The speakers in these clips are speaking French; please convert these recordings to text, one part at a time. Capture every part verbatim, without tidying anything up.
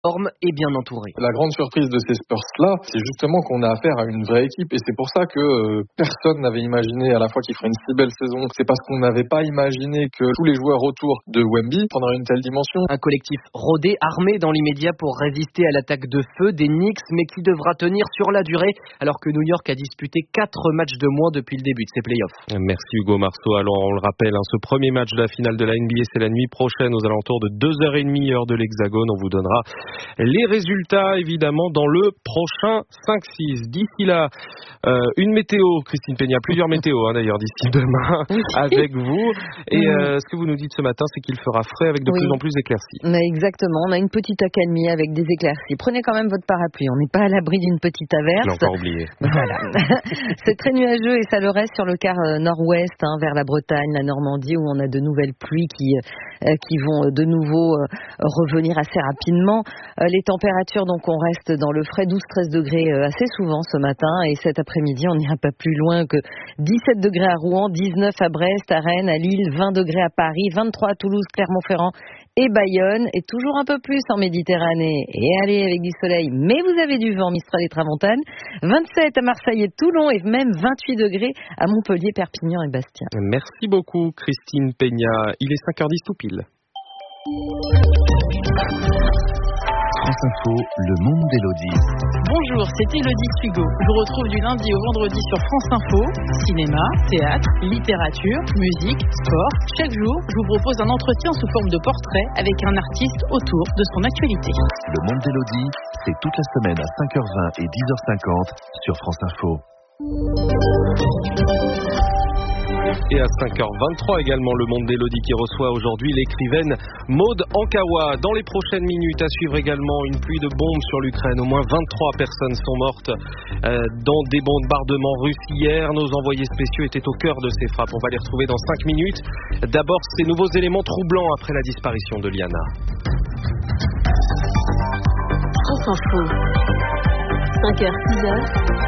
forme et bien entouré. La grande surprise de ces Spurs-là, c'est justement qu'on a affaire à une vraie équipe et c'est pour ça que euh, personne n'avait imaginé à la fois qu'ils feraient une si belle saison. C'est parce qu'on n'avait pas imaginé que tous les joueurs autour de Wemby prendraient une telle dimension. Un collectif rodé, armé dans l'immédiat pour résister à l'attaque de feu des Knicks, mais qui devra tenir sur la durée alors que New York a disputé quatre matchs de moins depuis le début de ses playoffs. Merci Hugo Marceau. Alors on le rappelle, hein, ce premier match de la finale de la N B A, c'est la nuit prochaine aux alentours de deux heures trente heure de l'Hexagone. On vous donnera les résultats évidemment dans le prochain cinq six. D'ici là, euh, une météo, Christine Peña, plusieurs météos hein, d'ailleurs d'ici demain avec vous. Et euh, ce que vous nous dites ce matin, c'est qu'il fera frais avec de oui. plus en plus d'éclaircies. Mais exactement, on a une petite accalmie avec des éclaircies. Prenez quand même votre parapluie, on n'est pas à l'abri d'une petite averse. Je l'ai encore oublié. Voilà. C'est très nuageux et ça le reste sur le quart nord-ouest, hein, vers la Bretagne, la Normandie, où on a de nouvelles pluies qui, euh, qui vont de nouveau euh, revenir assez rapidement. Euh, les températures, donc, on reste dans le frais douze treize degrés euh, assez souvent ce matin. Et cet après-midi, on n'ira pas plus loin que dix-sept degrés à Rouen, dix-neuf à Brest, à Rennes, à Lille, vingt degrés à Paris, vingt-trois à Toulouse, Clermont-Ferrand et Bayonne, et toujours un peu plus en Méditerranée. Et allez, avec du soleil, mais vous avez du vent, Mistral et Tramontane. vingt-sept à Marseille et Toulon, et même vingt-huit degrés à Montpellier, Perpignan et Bastia. Merci beaucoup, Christine Peña. Il est cinq heures dix tout pile. France Info, le monde d'Élodie. Bonjour, c'est Élodie Sugo. Je vous retrouve du lundi au vendredi sur France Info. Cinéma, théâtre, littérature, musique, sport. Chaque jour, je vous propose un entretien sous forme de portrait avec un artiste autour de son actualité. Le monde d'Élodie, c'est toute la semaine à cinq heures vingt et dix heures cinquante sur France Info. Et à cinq heures vingt-trois également, le monde d'Élodie qui reçoit aujourd'hui l'écrivaine Maud Ankawa. Dans les prochaines minutes, à suivre également une pluie de bombes sur l'Ukraine. Au moins vingt-trois personnes sont mortes euh, dans des bombardements russes hier. Nos envoyés spéciaux étaient au cœur de ces frappes. On va les retrouver dans cinq minutes. D'abord, ces nouveaux éléments troublants après la disparition de Liana. France Info, cinq heures six heures.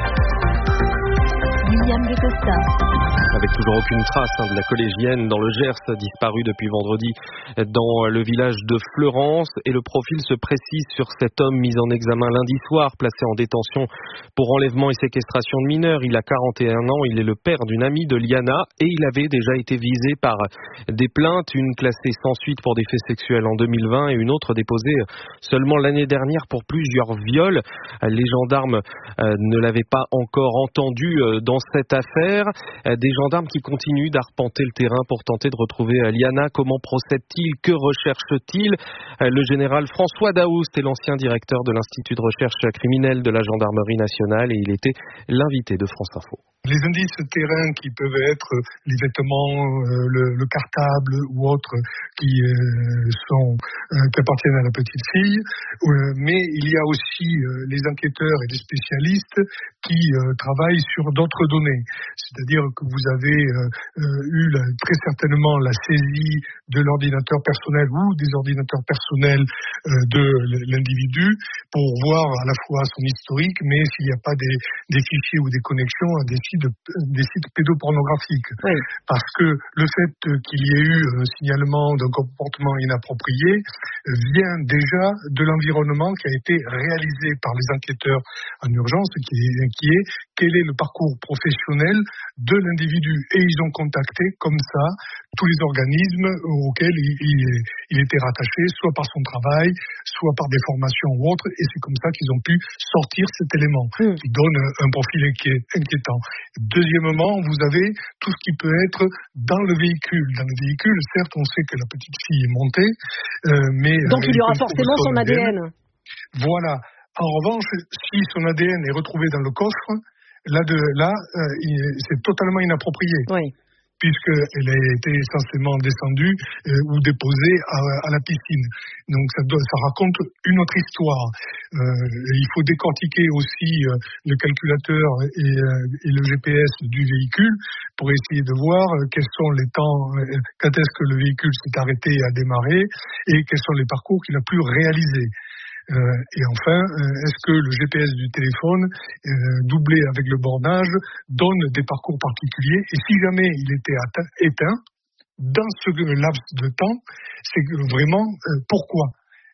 William de Costa. Avec toujours aucune trace hein, de la collégienne dans le Gers, disparue depuis vendredi dans le village de Fleurance. Et le profil se précise sur cet homme mis en examen lundi soir, placé en détention pour enlèvement et séquestration de mineurs. Il a quarante et un ans, il est le père d'une amie de Liana et il avait déjà été visé par des plaintes, une classée sans suite pour des faits sexuels en deux mille vingt et une autre déposée seulement l'année dernière pour plusieurs viols. Les gendarmes euh, ne l'avaient pas encore entendu euh, dans cette affaire. Euh, des gendarmes qui continuent d'arpenter le terrain pour tenter de retrouver Liana. Comment procède-t-il? Que recherche-t-il? Le général François Daoust est l'ancien directeur de l'Institut de recherche criminelle de la Gendarmerie nationale et il était l'invité de France Info. Les indices terrain qui peuvent être les vêtements, euh, le, le cartable ou autres qui euh, sont euh, qui appartiennent à la petite fille, euh, mais il y a aussi euh, les enquêteurs et les spécialistes qui euh, travaillent sur d'autres données. C'est-à-dire que vous avez euh, euh, eu la, très certainement la saisie de l'ordinateur personnel ou des ordinateurs personnels euh, de l'individu pour voir à la fois son historique, mais s'il n'y a pas des, des fichiers ou des connexions à des De, des sites pédopornographiques. Oui. Parce que le fait qu'il y ait eu un signalement d'un comportement inapproprié vient déjà de l'environnement qui a été réalisé par les enquêteurs en urgence, qui est, qui est quel est le parcours professionnel de l'individu. Et ils ont contacté comme ça tous les organismes auxquels il, il, il était rattaché, soit par son travail, soit par des formations ou autres, et c'est comme ça qu'ils ont pu sortir cet élément mmh. qui donne un profil inquiétant. Deuxièmement, vous avez tout ce qui peut être dans le véhicule. Dans le véhicule, certes, on sait que la petite fille est montée, euh, mais... Donc euh, il y aura forcément son A D N. Voilà. En revanche, si son A D N est retrouvé dans le coffre, là, de, là euh, c'est totalement inapproprié. Oui. Puisqu'elle a été essentiellement descendue euh, ou déposée à, à la piscine. Donc ça, doit, ça raconte une autre histoire. Euh, il faut décortiquer aussi euh, le calculateur et, euh, et le G P S du véhicule pour essayer de voir euh, quels sont les temps, euh, quand est-ce que le véhicule s'est arrêté et a démarré, et quels sont les parcours qu'il a pu réaliser. Euh, et enfin, euh, est-ce que le G P S du téléphone, euh, doublé avec le bornage, donne des parcours particuliers? Et si jamais il était atteint, éteint, dans ce laps de temps, c'est vraiment euh, pourquoi?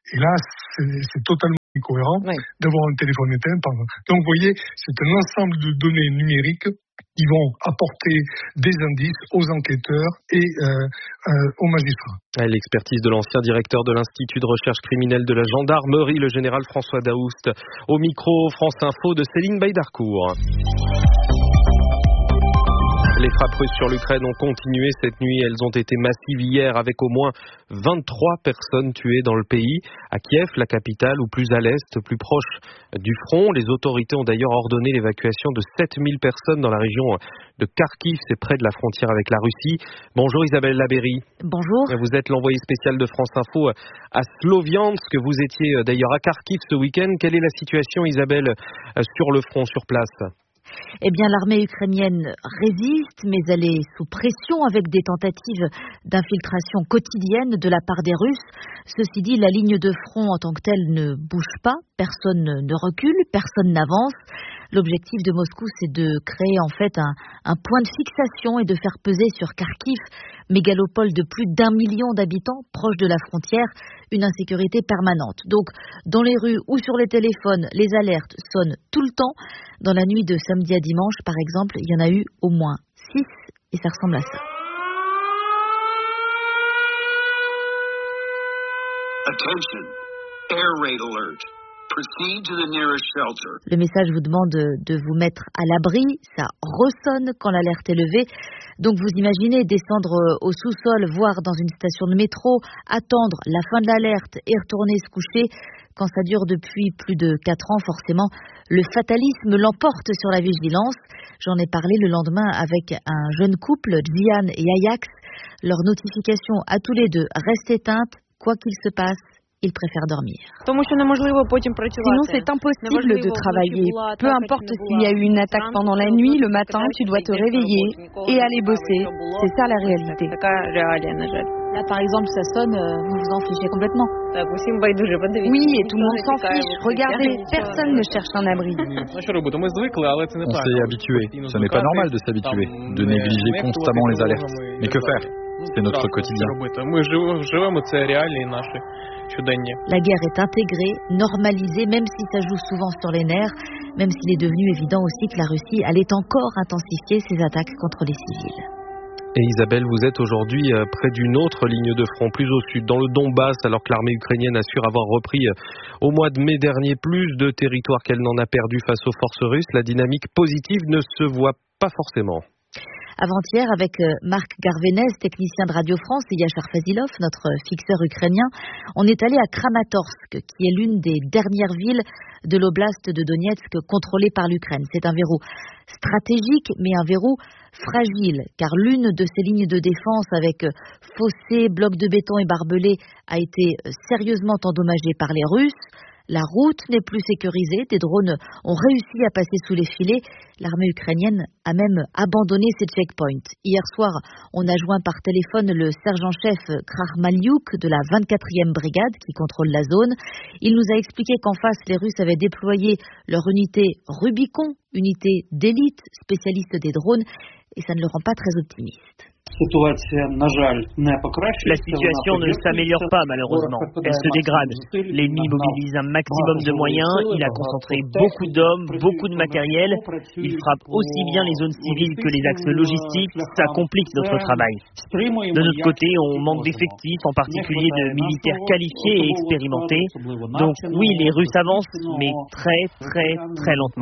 Et là, c'est, c'est totalement incohérent oui. d'avoir un téléphone éteint. Par... Donc, vous voyez, c'est un ensemble de données numériques qui vont apporter des indices aux enquêteurs et euh, euh, aux magistrats. L'expertise de l'ancien directeur de l'Institut de recherche criminelle de la gendarmerie, le général François Daoust, au micro France Info de Céline Baydarcourt. Les frappes russes sur l'Ukraine ont continué cette nuit. Elles ont été massives hier avec au moins vingt-trois personnes tuées dans le pays. À Kiev, la capitale, ou plus à l'est, plus proche du front. Les autorités ont d'ailleurs ordonné l'évacuation de sept mille personnes dans la région de Kharkiv. C'est près de la frontière avec la Russie. Bonjour Isabelle Labéry. Bonjour. Vous êtes l'envoyée spéciale de France Info à Sloviansk. Vous étiez d'ailleurs à Kharkiv ce week-end. Quelle est la situation, Isabelle, sur le front, sur place ? Eh bien, l'armée ukrainienne résiste, mais elle est sous pression avec des tentatives d'infiltration quotidienne de la part des Russes. Ceci dit, la ligne de front en tant que telle ne bouge pas, personne ne recule, personne n'avance. L'objectif de Moscou, c'est de créer en fait un, un point de fixation et de faire peser sur Kharkiv, mégalopole de plus d'un million d'habitants, proche de la frontière, une insécurité permanente. Donc, dans les rues ou sur les téléphones, les alertes sonnent tout le temps. Dans la nuit de samedi à dimanche, par exemple, il y en a eu au moins six, et ça ressemble à ça. Attention, air raid alert. Proceed to the nearest shelter. Le message vous demande de vous mettre à l'abri. Ça ressonne quand l'alerte est levée. Donc vous imaginez descendre au sous-sol, voire dans une station de métro, attendre la fin de l'alerte et retourner se coucher. Quand ça dure depuis plus de quatre ans, forcément, le fatalisme l'emporte sur la vigilance. J'en ai parlé le lendemain avec un jeune couple, Gian et Ajax. Leur notification à tous les deux reste éteinte, quoi qu'il se passe. Ils préfèrent dormir. Sinon, c'est impossible de travailler. Peu importe s'il y a eu une attaque pendant la nuit, le matin, tu dois te réveiller et aller bosser. C'est ça la réalité. Là, par exemple, ça sonne, vous vous en fichez complètement. Oui, et tout le monde s'en fiche. Regardez, personne ne cherche un abri. On s'est habitué. Ce n'est pas normal de s'habituer, de négliger constamment les alertes. Mais que faire ? C'est notre quotidien. La guerre est intégrée, normalisée, même si ça joue souvent sur les nerfs, même s'il est devenu évident aussi que la Russie allait encore intensifier ses attaques contre les civils. Et Isabelle, vous êtes aujourd'hui près d'une autre ligne de front, plus au sud, dans le Donbass, alors que l'armée ukrainienne assure avoir repris au mois de mai dernier plus de territoires qu'elle n'en a perdu face aux forces russes. La dynamique positive ne se voit pas forcément. Avant-hier, avec Marc Garvenez, technicien de Radio France, et Yachar Fazilov, notre fixeur ukrainien, on est allé à Kramatorsk, qui est l'une des dernières villes de l'oblast de Donetsk contrôlée par l'Ukraine. C'est un verrou stratégique, mais un verrou fragile, car l'une de ces lignes de défense avec fossés, blocs de béton et barbelés a été sérieusement endommagée par les Russes. La route n'est plus sécurisée, des drones ont réussi à passer sous les filets. L'armée ukrainienne a même abandonné ses checkpoints. Hier soir, on a joint par téléphone le sergent-chef Krahmaliuk de la vingt-quatrième brigade qui contrôle la zone. Il nous a expliqué qu'en face, les Russes avaient déployé leur unité Rubicon, unité d'élite, spécialiste des drones, et ça ne le rend pas très optimiste. La situation ne s'améliore pas malheureusement, elle se dégrade. L'ennemi mobilise un maximum de moyens, il a concentré beaucoup d'hommes, beaucoup de matériel, il frappe aussi bien les zones civiles que les axes logistiques, ça complique notre travail. De notre côté, on manque d'effectifs, en particulier de militaires qualifiés et expérimentés. Donc oui, les Russes avancent, mais très très très lentement.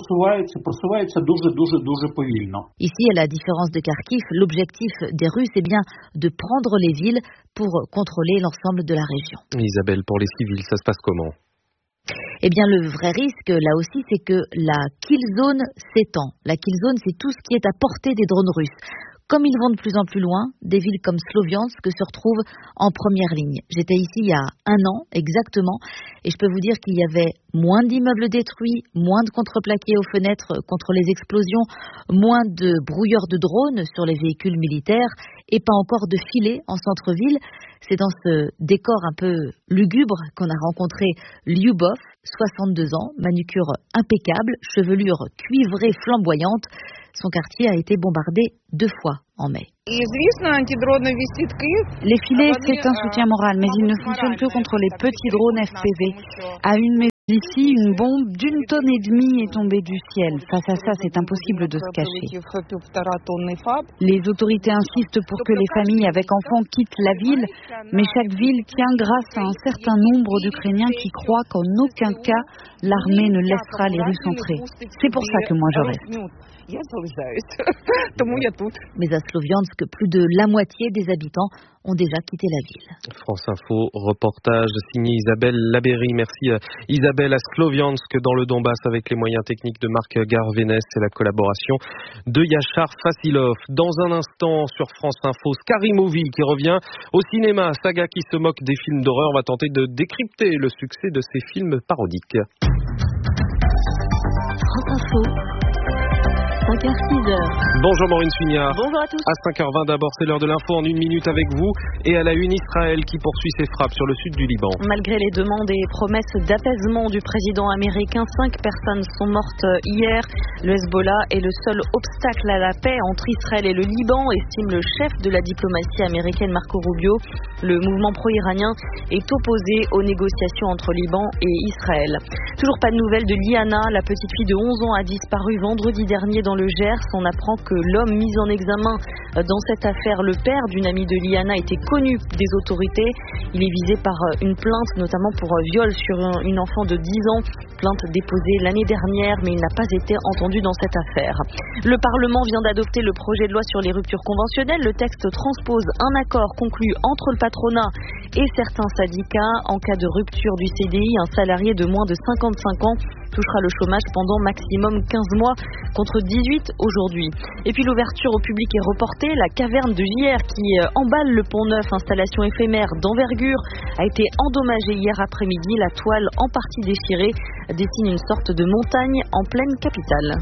Ici, à la différence de Kharkiv, l'objectif des Russes est bien de prendre les villes pour contrôler l'ensemble de la région. Isabelle, pour les civils, ça se passe comment ? Eh bien, le vrai risque, là aussi, c'est que la kill zone s'étend. La kill zone, c'est tout ce qui est à portée des drones russes. Comme ils vont de plus en plus loin, des villes comme Sloviansk se retrouvent en première ligne. J'étais ici il y a un an exactement et je peux vous dire qu'il y avait moins d'immeubles détruits, moins de contreplaqués aux fenêtres contre les explosions, moins de brouilleurs de drones sur les véhicules militaires et pas encore de filets en centre-ville. C'est dans ce décor un peu lugubre qu'on a rencontré Lyubov, soixante-deux ans, manucure impeccable, chevelure cuivrée flamboyante. Son quartier a été bombardé deux fois en mai. Les filets, c'est un soutien moral, mais ils ne fonctionnent que contre les petits drones F P V. À une maison d'ici, une bombe d'une tonne et demie est tombée du ciel. Face à ça, c'est impossible de se cacher. Les autorités insistent pour que les familles avec enfants quittent la ville, mais chaque ville tient grâce à un certain nombre d'Ukrainiens qui croient qu'en aucun cas, l'armée ne laissera les Russes entrer. C'est pour ça que moi je reste. Mais à Sloviansk, plus de la moitié des habitants ont déjà quitté la ville. France Info, reportage signé Isabelle Labéry. Merci Isabelle à Sloviansk dans le Donbass avec les moyens techniques de Marc Garvenès et la collaboration de Yachar Fassilov. Dans un instant sur France Info, Scary Movie qui revient au cinéma. Saga qui se moque des films d'horreur. On va tenter de décrypter le succès de ces films parodiques. France Info. cinq heures six heures. Bonjour Maureen Suignard. Bonjour à tous. À cinq heures vingt d'abord, c'est l'heure de l'info en une minute avec vous. Et à la une, Israël qui poursuit ses frappes sur le sud du Liban. Malgré les demandes et promesses d'apaisement du président américain, cinq personnes sont mortes hier. Le Hezbollah est le seul obstacle à la paix entre Israël et le Liban, estime le chef de la diplomatie américaine Marco Rubio. Le mouvement pro-iranien est opposé aux négociations entre Liban et Israël. Toujours pas de nouvelles de Liana, la petite fille de onze ans a disparu vendredi dernier dans le Gers. On apprend que l'homme mis en examen dans cette affaire, le père d'une amie de Liana, était connu des autorités. Il est visé par une plainte, notamment pour viol sur une enfant de dix ans. Plainte déposée l'année dernière, mais il n'a pas été entendu dans cette affaire. Le Parlement vient d'adopter le projet de loi sur les ruptures conventionnelles. Le texte transpose un accord conclu entre le patronat et certains syndicats. En cas de rupture du C D I, un salarié de moins de cinquante-cinq ans touchera le chômage pendant maximum quinze mois contre dix-huit aujourd'hui. Et puis l'ouverture au public est reportée. La caverne de J R qui emballe le Pont Neuf, installation éphémère d'envergure, a été endommagée hier après-midi. La toile en partie déchirée dessine une sorte de montagne en pleine capitale.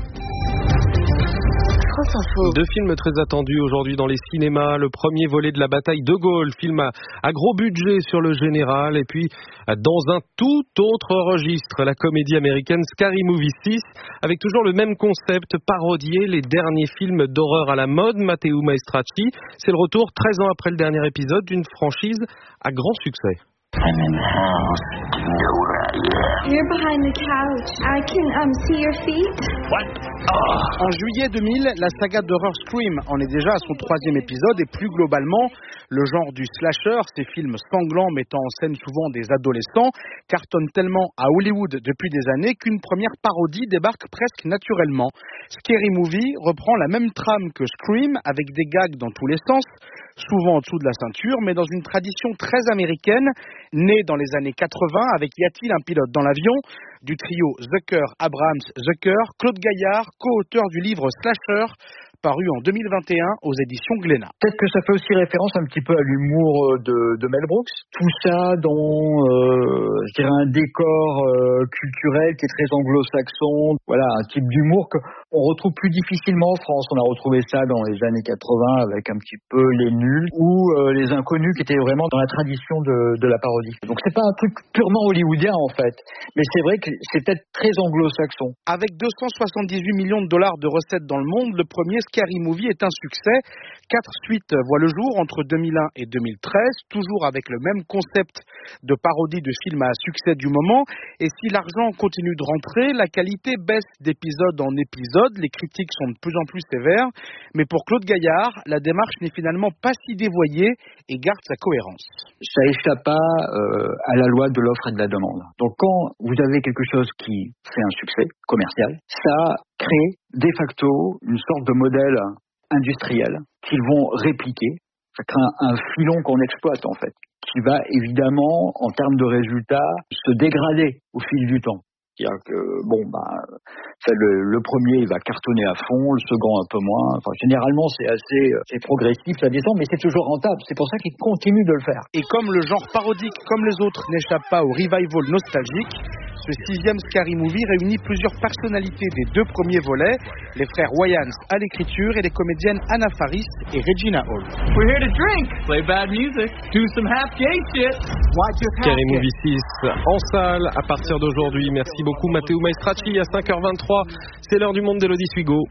Deux films très attendus aujourd'hui dans les cinémas. Le premier volet de la bataille de Gaulle, film à, à gros budget sur le général. Et puis, dans un tout autre registre, la comédie américaine Scary Movie six, avec toujours le même concept, parodier les derniers films d'horreur à la mode. Matteo Maestracci, c'est le retour, treize ans après le dernier épisode, d'une franchise à grand succès. I'm in the house. Do you know where I am? You're behind the couch. I can um, see your feet. What? Oh. En juillet deux mille, la saga d'horreur Scream en est déjà à son troisième épisode et plus globalement, le genre du slasher, ces films sanglants mettant en scène souvent des adolescents, cartonne tellement à Hollywood depuis des années qu'une première parodie débarque presque naturellement. Scary Movie reprend la même trame que Scream avec des gags dans tous les sens, souvent en dessous de la ceinture, mais dans une tradition très américaine, née dans les années quatre-vingts avec Y a-t-il un pilote dans l'avion, du trio Zucker, Abrams, Zucker, Claude Gaillard, co-auteur du livre Slasher, paru en deux mille vingt et un aux éditions Glénat. Peut-être que ça fait aussi référence un petit peu à l'humour de, de Mel Brooks. Tout ça dans, euh, je dirais, un décor euh, culturel qui est très anglo-saxon. Voilà, un type d'humour qu'on retrouve plus difficilement en France. On a retrouvé ça dans les années quatre-vingts avec un petit peu Les Nuls ou euh, Les Inconnus qui étaient vraiment dans la tradition de, de la parodie. Donc c'est pas un truc purement hollywoodien en fait, mais c'est vrai que c'est peut-être très anglo-saxon. Avec deux cent soixante-dix-huit millions de dollars de recettes dans le monde, le premier Scary Movie est un succès. Quatre suites voient le jour entre deux mille un et deux mille treize, toujours avec le même concept de parodie de film à succès du moment. Et si l'argent continue de rentrer, la qualité baisse d'épisode en épisode. Les critiques sont de plus en plus sévères. Mais pour Claude Gaillard, la démarche n'est finalement pas si dévoyée et garde sa cohérence. Ça échappe pas euh, à la loi de l'offre et de la demande. Donc quand vous avez quelque chose qui fait un succès commercial, ça crée de facto une sorte de modèle industriel qu'ils vont répliquer. Ça crée un, un filon qu'on exploite en fait, qui va évidemment, en termes de résultats, se dégrader au fil du temps. C'est-à-dire que, bon, bah, ça, le, le premier, il va cartonner à fond, le second un peu moins. Enfin, généralement, c'est assez c'est progressif, ça descend, mais c'est toujours rentable. C'est pour ça qu'il continue de le faire. Et comme le genre parodique, comme les autres, n'échappe pas au revival nostalgique, ce sixième Scary Movie réunit plusieurs personnalités des deux premiers volets, les frères Wayans à l'écriture et les comédiennes Anna Faris et Regina Hall. We're here to drink, play bad music, do some half gay shit. Scary Movie six en salle à partir d'aujourd'hui. Merci beaucoup Matteo Maestracci à cinq heures vingt-trois. C'est l'heure du monde d'Élodie Suigo.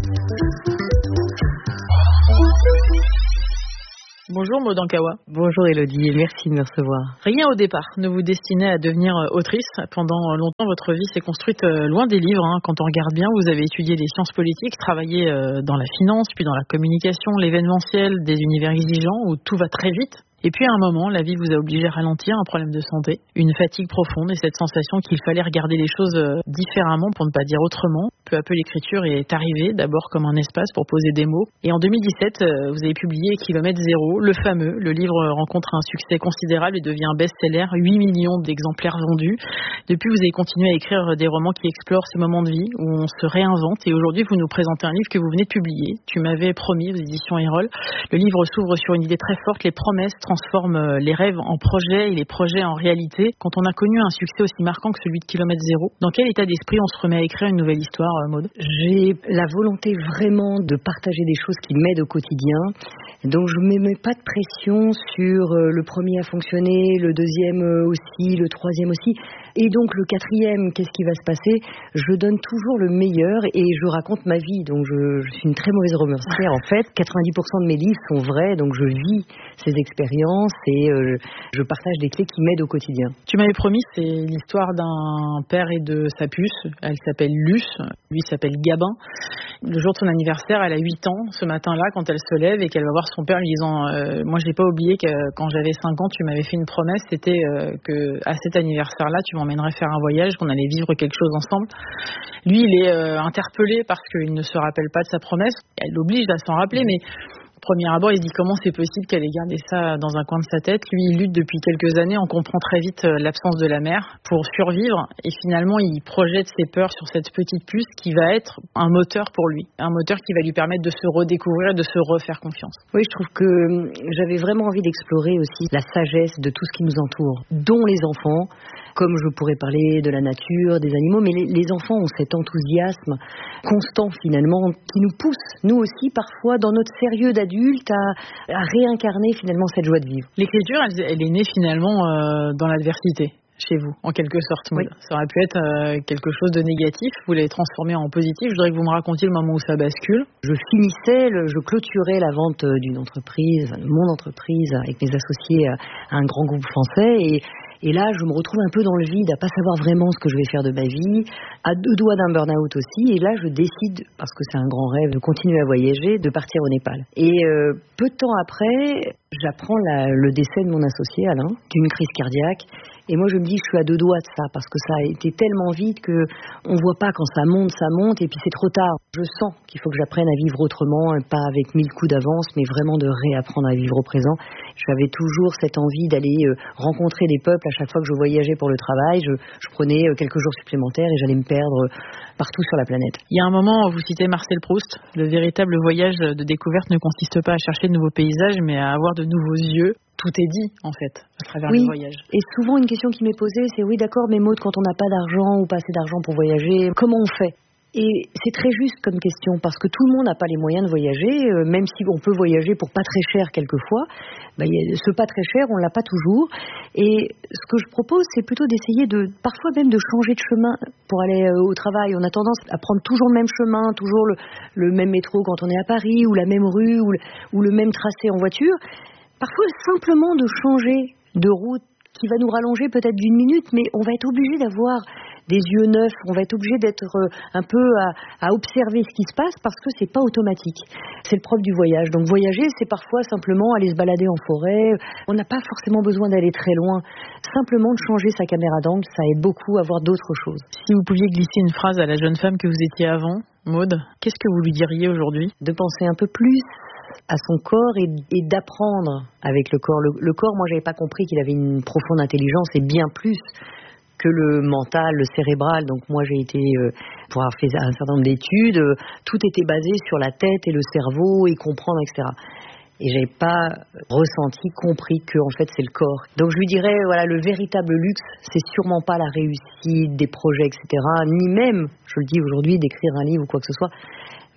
Bonjour Maud Ankawa. Bonjour Elodie et merci de me recevoir. Rien au départ ne vous destinait à devenir autrice. Pendant longtemps, votre vie s'est construite loin des livres. Hein. Quand on regarde bien, vous avez étudié les sciences politiques, travaillé dans la finance, puis dans la communication, l'événementiel, des univers exigeants où tout va très vite. Et puis à un moment, la vie vous a obligé à ralentir, un problème de santé, une fatigue profonde et cette sensation qu'il fallait regarder les choses différemment pour ne pas dire autrement. Peu à peu, l'écriture est arrivée, d'abord comme un espace pour poser des mots. Et en deux mille dix-sept, vous avez publié Kilomètre Zéro, le fameux. Le livre rencontre un succès considérable et devient un best-seller, huit millions d'exemplaires vendus. Depuis, vous avez continué à écrire des romans qui explorent ces moments de vie où on se réinvente. Et aujourd'hui, vous nous présentez un livre que vous venez de publier. Tu m'avais promis aux éditions Erol. Le livre s'ouvre sur une idée très forte, les promesses transforme les rêves en projets et les projets en réalité. Quand on a connu un succès aussi marquant que celui de Kilomètre Zéro, dans quel état d'esprit on se remet à écrire une nouvelle histoire, Maud ? J'ai la volonté vraiment de partager des choses qui m'aident au quotidien. Donc je ne me mets pas de pression sur le premier à fonctionner, le deuxième aussi, le troisième aussi. Et donc le quatrième, qu'est-ce qui va se passer ? Je donne toujours le meilleur et je raconte ma vie. Donc je, je suis une très mauvaise romancière en fait. quatre-vingt-dix pour cent de mes livres sont vrais, donc je vis ces expériences et euh, je partage des clés qui m'aident au quotidien. Tu m'avais promis, c'est l'histoire d'un père et de sa puce. Elle s'appelle Luce, lui s'appelle Gabin. Le jour de son anniversaire, elle a huit ans ce matin-là quand elle se lève et qu'elle va voir son père lui disant euh, moi j'ai pas oublié que quand j'avais cinq ans tu m'avais fait une promesse, c'était euh, que à cet anniversaire-là tu m'emmènerais faire un voyage, qu'on allait vivre quelque chose ensemble. Lui il est euh, interpellé parce qu'il ne se rappelle pas de sa promesse. Elle l'oblige à s'en rappeler, mais premier abord, il se dit comment c'est possible qu'elle ait gardé ça dans un coin de sa tête. Lui, il lutte depuis quelques années. On comprend très vite l'absence de la mère pour survivre. Et finalement, il projette ses peurs sur cette petite puce qui va être un moteur pour lui. Un moteur qui va lui permettre de se redécouvrir, de se refaire confiance. Oui, je trouve que j'avais vraiment envie d'explorer aussi la sagesse de tout ce qui nous entoure, dont les enfants. Comme je pourrais parler de la nature, des animaux, mais les, les enfants ont cet enthousiasme constant finalement qui nous pousse, nous aussi parfois dans notre sérieux d'adulte, à, à réincarner finalement cette joie de vivre. L'écriture, elle, elle est née finalement euh, dans l'adversité chez vous, en quelque sorte. Oui. Ça aurait pu être euh, quelque chose de négatif, vous l'avez transformé en positif. Je voudrais que vous me racontiez le moment où ça bascule. Je finissais, le, je clôturais la vente d'une entreprise, de mon entreprise, avec mes associés à un grand groupe français et Et là, je me retrouve un peu dans le vide, à pas savoir vraiment ce que je vais faire de ma vie, à deux doigts d'un burn-out aussi. Et là, je décide, parce que c'est un grand rêve, de continuer à voyager, de partir au Népal. Et euh, peu de temps après, j'apprends la, le décès de mon associé, Alain, d'une crise cardiaque. Et moi, je me dis, je suis à deux doigts de ça, parce que ça a été tellement vite que on voit pas quand ça monte, ça monte, et puis c'est trop tard. Je sens qu'il faut que j'apprenne à vivre autrement, pas avec mille coups d'avance, mais vraiment de réapprendre à vivre au présent. J'avais toujours cette envie d'aller rencontrer des peuples à chaque fois que je voyageais pour le travail. Je, je prenais quelques jours supplémentaires et j'allais me perdre partout sur la planète. Il y a un moment, vous citez Marcel Proust, le véritable voyage de découverte ne consiste pas à chercher de nouveaux paysages, mais à avoir de nouveaux yeux. Tout est dit, en fait, à travers oui. le voyage. Et souvent, une question qui m'est posée, c'est oui, d'accord, mais Maud, quand on n'a pas d'argent ou pas assez d'argent pour voyager, comment on fait ? Et c'est très juste comme question, parce que tout le monde n'a pas les moyens de voyager, euh, même si on peut voyager pour pas très cher quelquefois. Bah, y a, ce pas très cher, on l'a pas toujours. Et ce que je propose, c'est plutôt d'essayer de, parfois même de changer de chemin pour aller euh, au travail. On a tendance à prendre toujours le même chemin, toujours le, le même métro quand on est à Paris, ou la même rue, ou le, ou le même tracé en voiture. Parfois, simplement de changer de route qui va nous rallonger peut-être d'une minute, mais on va être obligé d'avoir des yeux neufs, on va être obligé d'être un peu à, à observer ce qui se passe parce que c'est pas automatique. C'est le propre du voyage. Donc voyager, c'est parfois simplement aller se balader en forêt. On n'a pas forcément besoin d'aller très loin. Simplement de changer sa caméra d'angle, ça aide beaucoup à voir d'autres choses. Si vous pouviez glisser une phrase à la jeune femme que vous étiez avant, Maud, qu'est-ce que vous lui diriez aujourd'hui ? De penser un peu plus à son corps et, et d'apprendre avec le corps. Le, le corps, moi, j'avais pas compris qu'il avait une profonde intelligence et bien plus que le mental, le cérébral. Donc moi, j'ai été, euh, pour avoir fait un certain nombre d'études, euh, tout était basé sur la tête et le cerveau et comprendre, et cetera. Et j'avais pas ressenti, compris que en fait c'est le corps. Donc je lui dirais, voilà, le véritable luxe, c'est sûrement pas la réussite des projets, et cetera. Ni même, je le dis aujourd'hui, d'écrire un livre ou quoi que ce soit.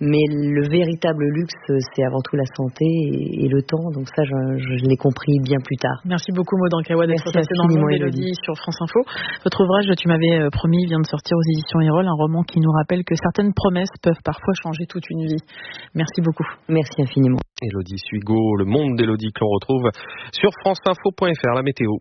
mais le véritable luxe, c'est avant tout la santé et, et le temps. Donc ça, je, je l'ai compris bien plus tard. Merci beaucoup Maud Ankawa d'être passée dans le monde d'Élodie sur France Info. Votre ouvrage, tu m'avais promis, vient de sortir aux éditions Erol, un roman qui nous rappelle que certaines promesses peuvent parfois changer toute une vie. Merci beaucoup. Merci infiniment. Élodie Suigo, le monde d'Élodie que l'on retrouve sur franceinfo point f r, la météo.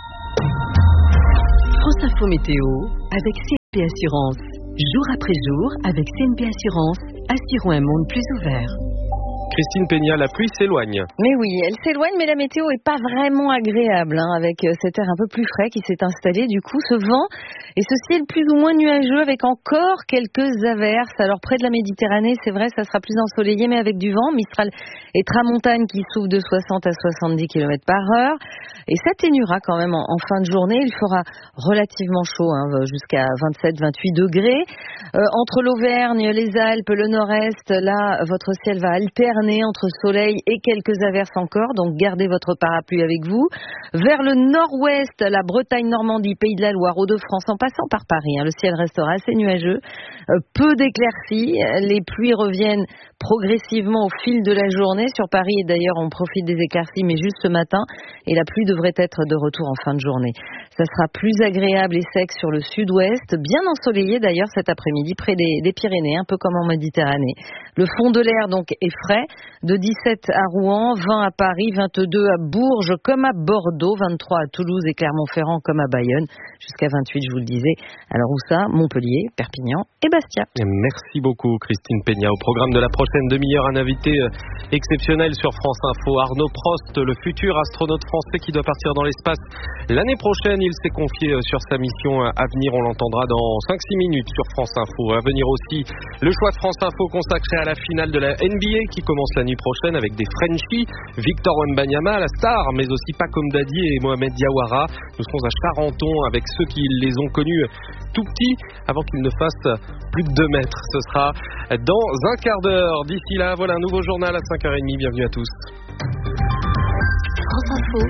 France Info Météo avec C N P Assurance. Jour après jour, avec C N P Assurance, assurons un monde plus ouvert. Christine Peña, la pluie s'éloigne. Mais oui, elle s'éloigne, mais la météo est pas vraiment agréable, hein, avec cet air un peu plus frais qui s'est installé. Du coup, ce vent et ce ciel plus ou moins nuageux avec encore quelques averses. Alors près de la Méditerranée, c'est vrai, ça sera plus ensoleillé, mais avec du vent. Mistral et tramontane qui souffle de soixante à soixante-dix kilomètres par heure. Et ça atténuera quand même en, en fin de journée. Il fera relativement chaud, hein, jusqu'à vingt-sept à vingt-huit degrés. Euh, entre l'Auvergne, les Alpes, le Nord-Est, là, votre ciel va alterner entre soleil et quelques averses encore, donc gardez votre parapluie avec vous. Vers le nord-ouest, la Bretagne, Normandie, Pays de la Loire, Hauts-de-France, en passant par Paris, hein, le ciel restera assez nuageux, euh, peu d'éclaircies, les pluies reviennent progressivement au fil de la journée. Sur Paris, et d'ailleurs, on profite des éclaircies, mais juste ce matin, et la pluie devrait être de retour en fin de journée. Ça sera plus agréable et sec sur le sud-ouest, bien ensoleillé d'ailleurs cet après-midi près des, des Pyrénées, un peu comme en Méditerranée. Le fond de l'air donc est frais, de dix-sept à Rouen, vingt à Paris, vingt-deux à Bourges comme à Bordeaux, vingt-trois à Toulouse et Clermont-Ferrand comme à Bayonne, jusqu'à vingt-huit, je vous le disais. Alors où ça? Montpellier, Perpignan et Bastia. Merci beaucoup Christine Peña. Au programme de la prochaine demi-heure, un invité exceptionnel sur France Info, Arnaud Prost, le futur astronaute français qui doit partir dans l'espace l'année prochaine. Il s'est confié sur sa mission à venir, on l'entendra dans cinq six minutes sur France Info. À venir aussi le choix de France Info consacré à la finale de la N B A qui commence la nuit prochaine avec des Frenchies, Victor Wembanyama, la star, mais aussi Pacom Dadi et Mohamed Diawara. Nous serons à Charenton avec ceux qui les ont connus tout petits avant qu'ils ne fassent plus de deux mètres. Ce sera dans un quart d'heure. D'ici là, voilà un nouveau journal à cinq heures trente. Bienvenue à tous. France Info.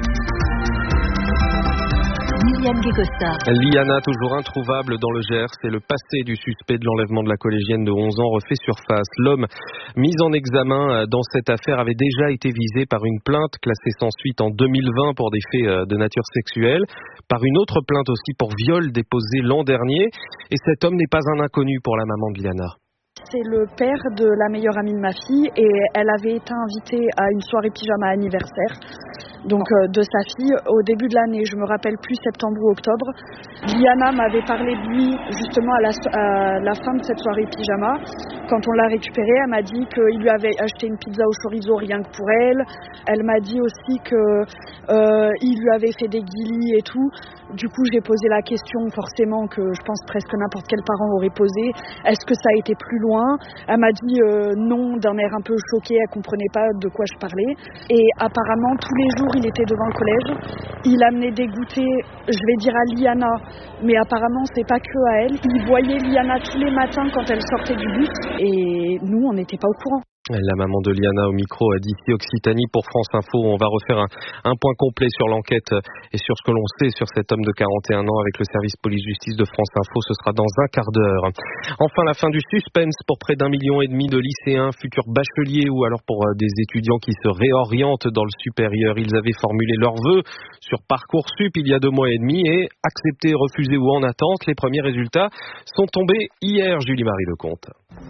Liana, toujours introuvable dans le Gers, et le passé du suspect de l'enlèvement de la collégienne de onze ans refait surface. L'homme mis en examen dans cette affaire avait déjà été visé par une plainte classée sans suite en deux mille vingt pour des faits de nature sexuelle, par une autre plainte aussi pour viol déposée l'an dernier. Et cet homme n'est pas un inconnu pour la maman de Liana. C'est le père de la meilleure amie de ma fille et elle avait été invitée à une soirée pyjama anniversaire donc euh, de sa fille au début de l'année, je me rappelle plus septembre ou octobre. Liana m'avait parlé de lui justement à la, à la fin de cette soirée pyjama. Quand on l'a récupéré, elle m'a dit qu'il lui avait acheté une pizza au chorizo rien que pour elle. Elle m'a dit aussi que euh, il lui avait fait des guilis et tout. Du coup, j'ai posé la question forcément que je pense presque n'importe quel parent aurait posé. Est-ce que ça a été plus loin? Elle m'a dit euh, non d'un air un peu choqué, elle comprenait pas de quoi je parlais. Et apparemment, tous les jours, il était devant le collège. Il amenait des goûters, je vais dire à Liana, mais apparemment, c'est pas que à elle. Il voyait Liana tous les matins quand elle sortait du bus et nous, on n'était pas au courant. La maman de Liana au micro d'ici Occitanie pour France Info. On va refaire un, un point complet sur l'enquête et sur ce que l'on sait sur cet homme de quarante et un ans avec le service police-justice de France Info. Ce sera dans un quart d'heure. Enfin, la fin du suspense pour près d'un million et demi de lycéens, futurs bacheliers ou alors pour des étudiants qui se réorientent dans le supérieur. Ils avaient formulé leurs vœux sur Parcoursup il y a deux mois et demi et acceptés, refusés ou en attente. Les premiers résultats sont tombés hier, Julie-Marie Lecomte.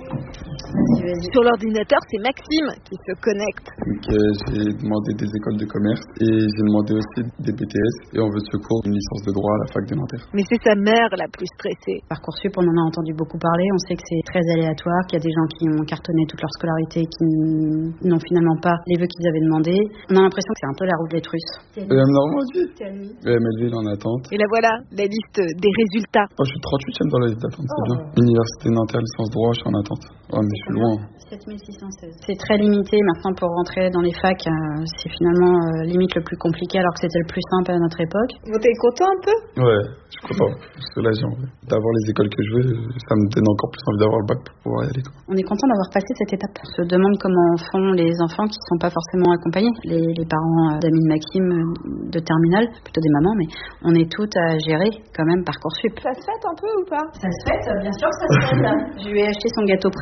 Sur l'ordinateur, c'est Maxime qui se connecte. Donc, euh, j'ai demandé des écoles de commerce et j'ai demandé aussi des B T S et en vœu de secours une licence de droit à la fac de Nanterre. Mais c'est sa mère la plus stressée. Parcoursup, on en a entendu beaucoup parler. On sait que c'est très aléatoire, qu'il y a des gens qui ont cartonné toute leur scolarité et qui n'ont finalement pas les vœux qu'ils avaient demandés. On a l'impression que c'est un peu la roulette russe. Euh, Normandie. Euh, Melville en attente. Et là voilà, la liste des résultats. Oh, je suis trente-huitième dans la liste d'attente, c'est oh. bien. Université Nanterre, licence droit, je suis en attente. Ouais, mais je suis loin. sept mille six cent seize. C'est très limité maintenant pour rentrer dans les facs. Euh, c'est finalement euh, limite le plus compliqué alors que c'était le plus simple à notre époque. Vous êtes content un peu? Ouais, je suis content. Je suis soulagé en vrai. D'avoir les écoles que je veux, ça me donne encore plus envie d'avoir le bac pour pouvoir y aller. Quoi. On est content d'avoir passé cette étape. On se demande comment font les enfants qui ne sont pas forcément accompagnés. Les, les parents d'amis de Maxime de terminale, plutôt des mamans, mais on est toutes à gérer quand même Parcoursup. Ça se fête un peu ou pas? Ça se fête, bien sûr que ça se fête. Je lui ai acheté son gâteau préféré, donc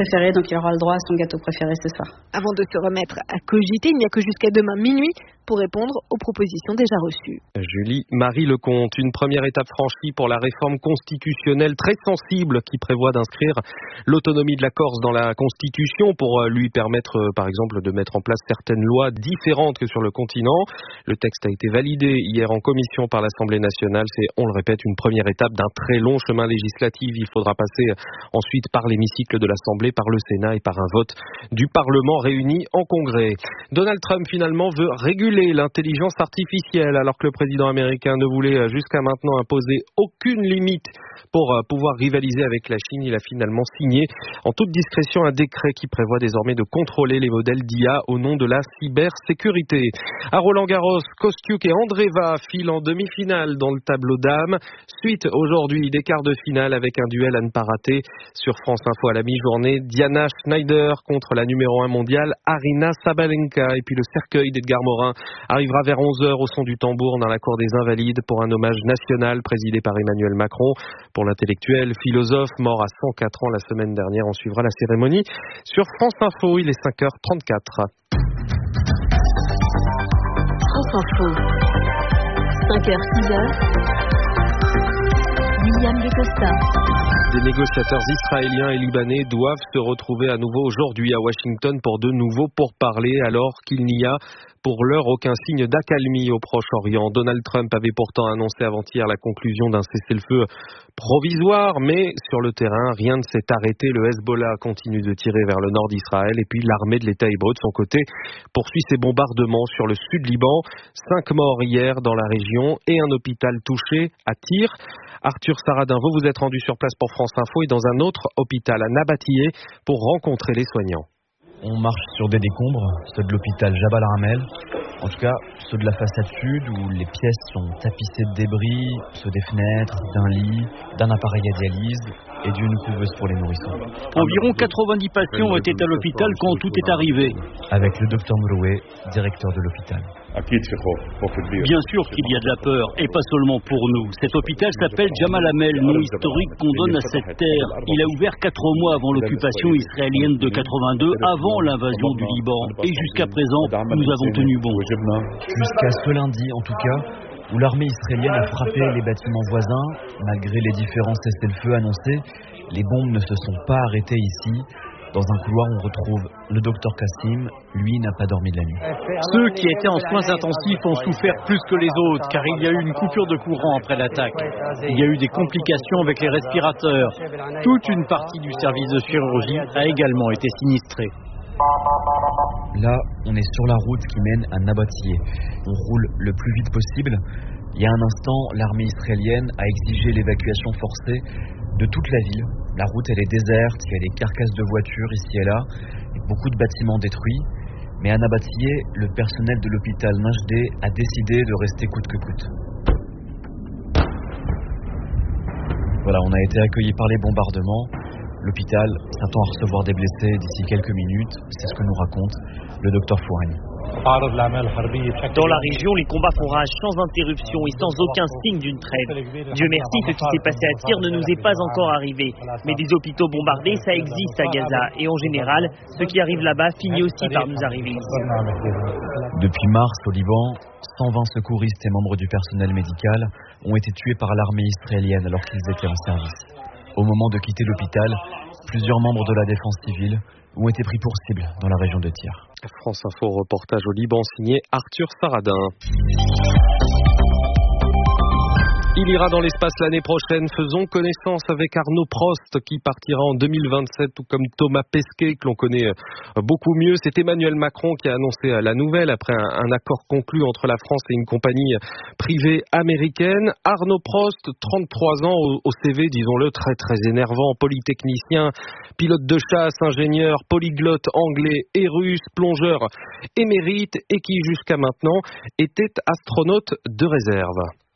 il aura le droit à son gâteau préféré ce soir. Avant de se remettre à cogiter, il n'y a que jusqu'à demain minuit pour répondre aux propositions déjà reçues. Julie Marie Lecomte, une première étape franchie pour la réforme constitutionnelle très sensible qui prévoit d'inscrire l'autonomie de la Corse dans la Constitution pour lui permettre, par exemple, de mettre en place certaines lois différentes que sur le continent. Le texte a été validé hier en commission par l'Assemblée nationale. C'est, on le répète, une première étape d'un très long chemin législatif. Il faudra passer ensuite par l'hémicycle de l'Assemblée, par le Sénat et par un vote du Parlement réuni en Congrès. Donald Trump, finalement, veut réguler l'intelligence artificielle alors que le président américain ne voulait jusqu'à maintenant imposer aucune limite pour pouvoir rivaliser avec la Chine. Il a finalement signé en toute discrétion un décret qui prévoit désormais de contrôler les modèles d'I A au nom de la cybersécurité. À Roland-Garros, Kostiuk et Andreeva filent en demi-finale dans le tableau dames. Suite aujourd'hui des quarts de finale avec un duel à ne pas rater sur France Info à la mi-journée. Diana Schneider contre la numéro un mondiale Aryna Sabalenka. Et puis le cercueil d'Edgar Morin arrivera vers onze heures au son du tambour dans la cour des Invalides pour un hommage national présidé par Emmanuel Macron. Pour l'intellectuel philosophe mort à cent quatre ans la semaine dernière, on suivra la cérémonie sur France Info. Il est cinq heures trente-quatre. France Info. cinq heures six heures. William de Costa. Des négociateurs israéliens et libanais doivent se retrouver à nouveau aujourd'hui à Washington pour de nouveau pourparlers alors qu'il n'y a pour l'heure aucun signe d'accalmie au Proche-Orient. Donald Trump avait pourtant annoncé avant-hier la conclusion d'un cessez-le-feu provisoire, mais sur le terrain, rien ne s'est arrêté. Le Hezbollah continue de tirer vers le nord d'Israël et puis l'armée de l'État hébreu de son côté poursuit ses bombardements sur le sud Liban. Cinq morts hier dans la région et un hôpital touché à Tyr. Arthur Saradin, vous vous êtes rendu sur place pour France Info et dans un autre hôpital à Nabatiyé pour rencontrer les soignants. On marche sur des décombres, ceux de l'hôpital Jabal Ramel, en tout cas ceux de la façade sud où les pièces sont tapissées de débris, ceux des fenêtres, d'un lit, d'un appareil à dialyse et d'une couveuse pour les nourrissons. Environ quatre-vingt-dix patients étaient à l'hôpital quand tout est arrivé. Avec le docteur Mouroué, directeur de l'hôpital. Bien sûr qu'il y a de la peur, et pas seulement pour nous. Cet hôpital s'appelle Jamal Hamel, nom historique qu'on donne à cette terre. Il a ouvert quatre mois avant l'occupation israélienne de quatre-vingt-deux, avant l'invasion du Liban. Et jusqu'à présent, nous avons tenu bon. Jusqu'à ce lundi, en tout cas, où l'armée israélienne a frappé les bâtiments voisins, malgré les différents cessez-le-feu annoncés, les bombes ne se sont pas arrêtées ici. Dans un couloir, on retrouve le docteur Kassim. Lui n'a pas dormi de la nuit. Ceux qui étaient en soins intensifs ont souffert plus que les autres, car il y a eu une coupure de courant après l'attaque. Il y a eu des complications avec les respirateurs. Toute une partie du service de chirurgie a également été sinistrée. Là, on est sur la route qui mène à Nabatiyé. On roule le plus vite possible. Il y a un instant, l'armée israélienne a exigé l'évacuation forcée de toute la ville. La route, elle est déserte, il y a des carcasses de voitures ici et là, et beaucoup de bâtiments détruits. Mais à Nabatiyé, le personnel de l'hôpital Najdeh a décidé de rester coûte que coûte. Voilà, on a été accueillis par les bombardements. L'hôpital s'attend à recevoir des blessés d'ici quelques minutes. C'est ce que nous raconte le docteur Fouani. Dans la région, les combats font rage sans interruption et sans aucun signe d'une trêve. Dieu merci, ce qui s'est passé à Tyr ne nous est pas encore arrivé. Mais des hôpitaux bombardés, ça existe à Gaza. Et en général, ce qui arrive là-bas finit aussi par nous arriver ici. Depuis mars, au Liban, cent vingt secouristes et membres du personnel médical ont été tués par l'armée israélienne alors qu'ils étaient en service. Au moment de quitter l'hôpital, plusieurs membres de la défense civile ont été pris pour cible dans la région de Tyr. France Info, reportage au Liban signé Arthur Saradin. Il ira dans l'espace l'année prochaine. Faisons connaissance avec Arnaud Prost qui partira en deux mille vingt-sept, tout comme Thomas Pesquet que l'on connaît beaucoup mieux. C'est Emmanuel Macron qui a annoncé la nouvelle après un, un accord conclu entre la France et une compagnie privée américaine. Arnaud Prost, trente-trois ans au, au C V, disons-le, très très énervant, polytechnicien, pilote de chasse, ingénieur, polyglotte anglais et russe, plongeur émérite et qui jusqu'à maintenant était astronaute de réserve.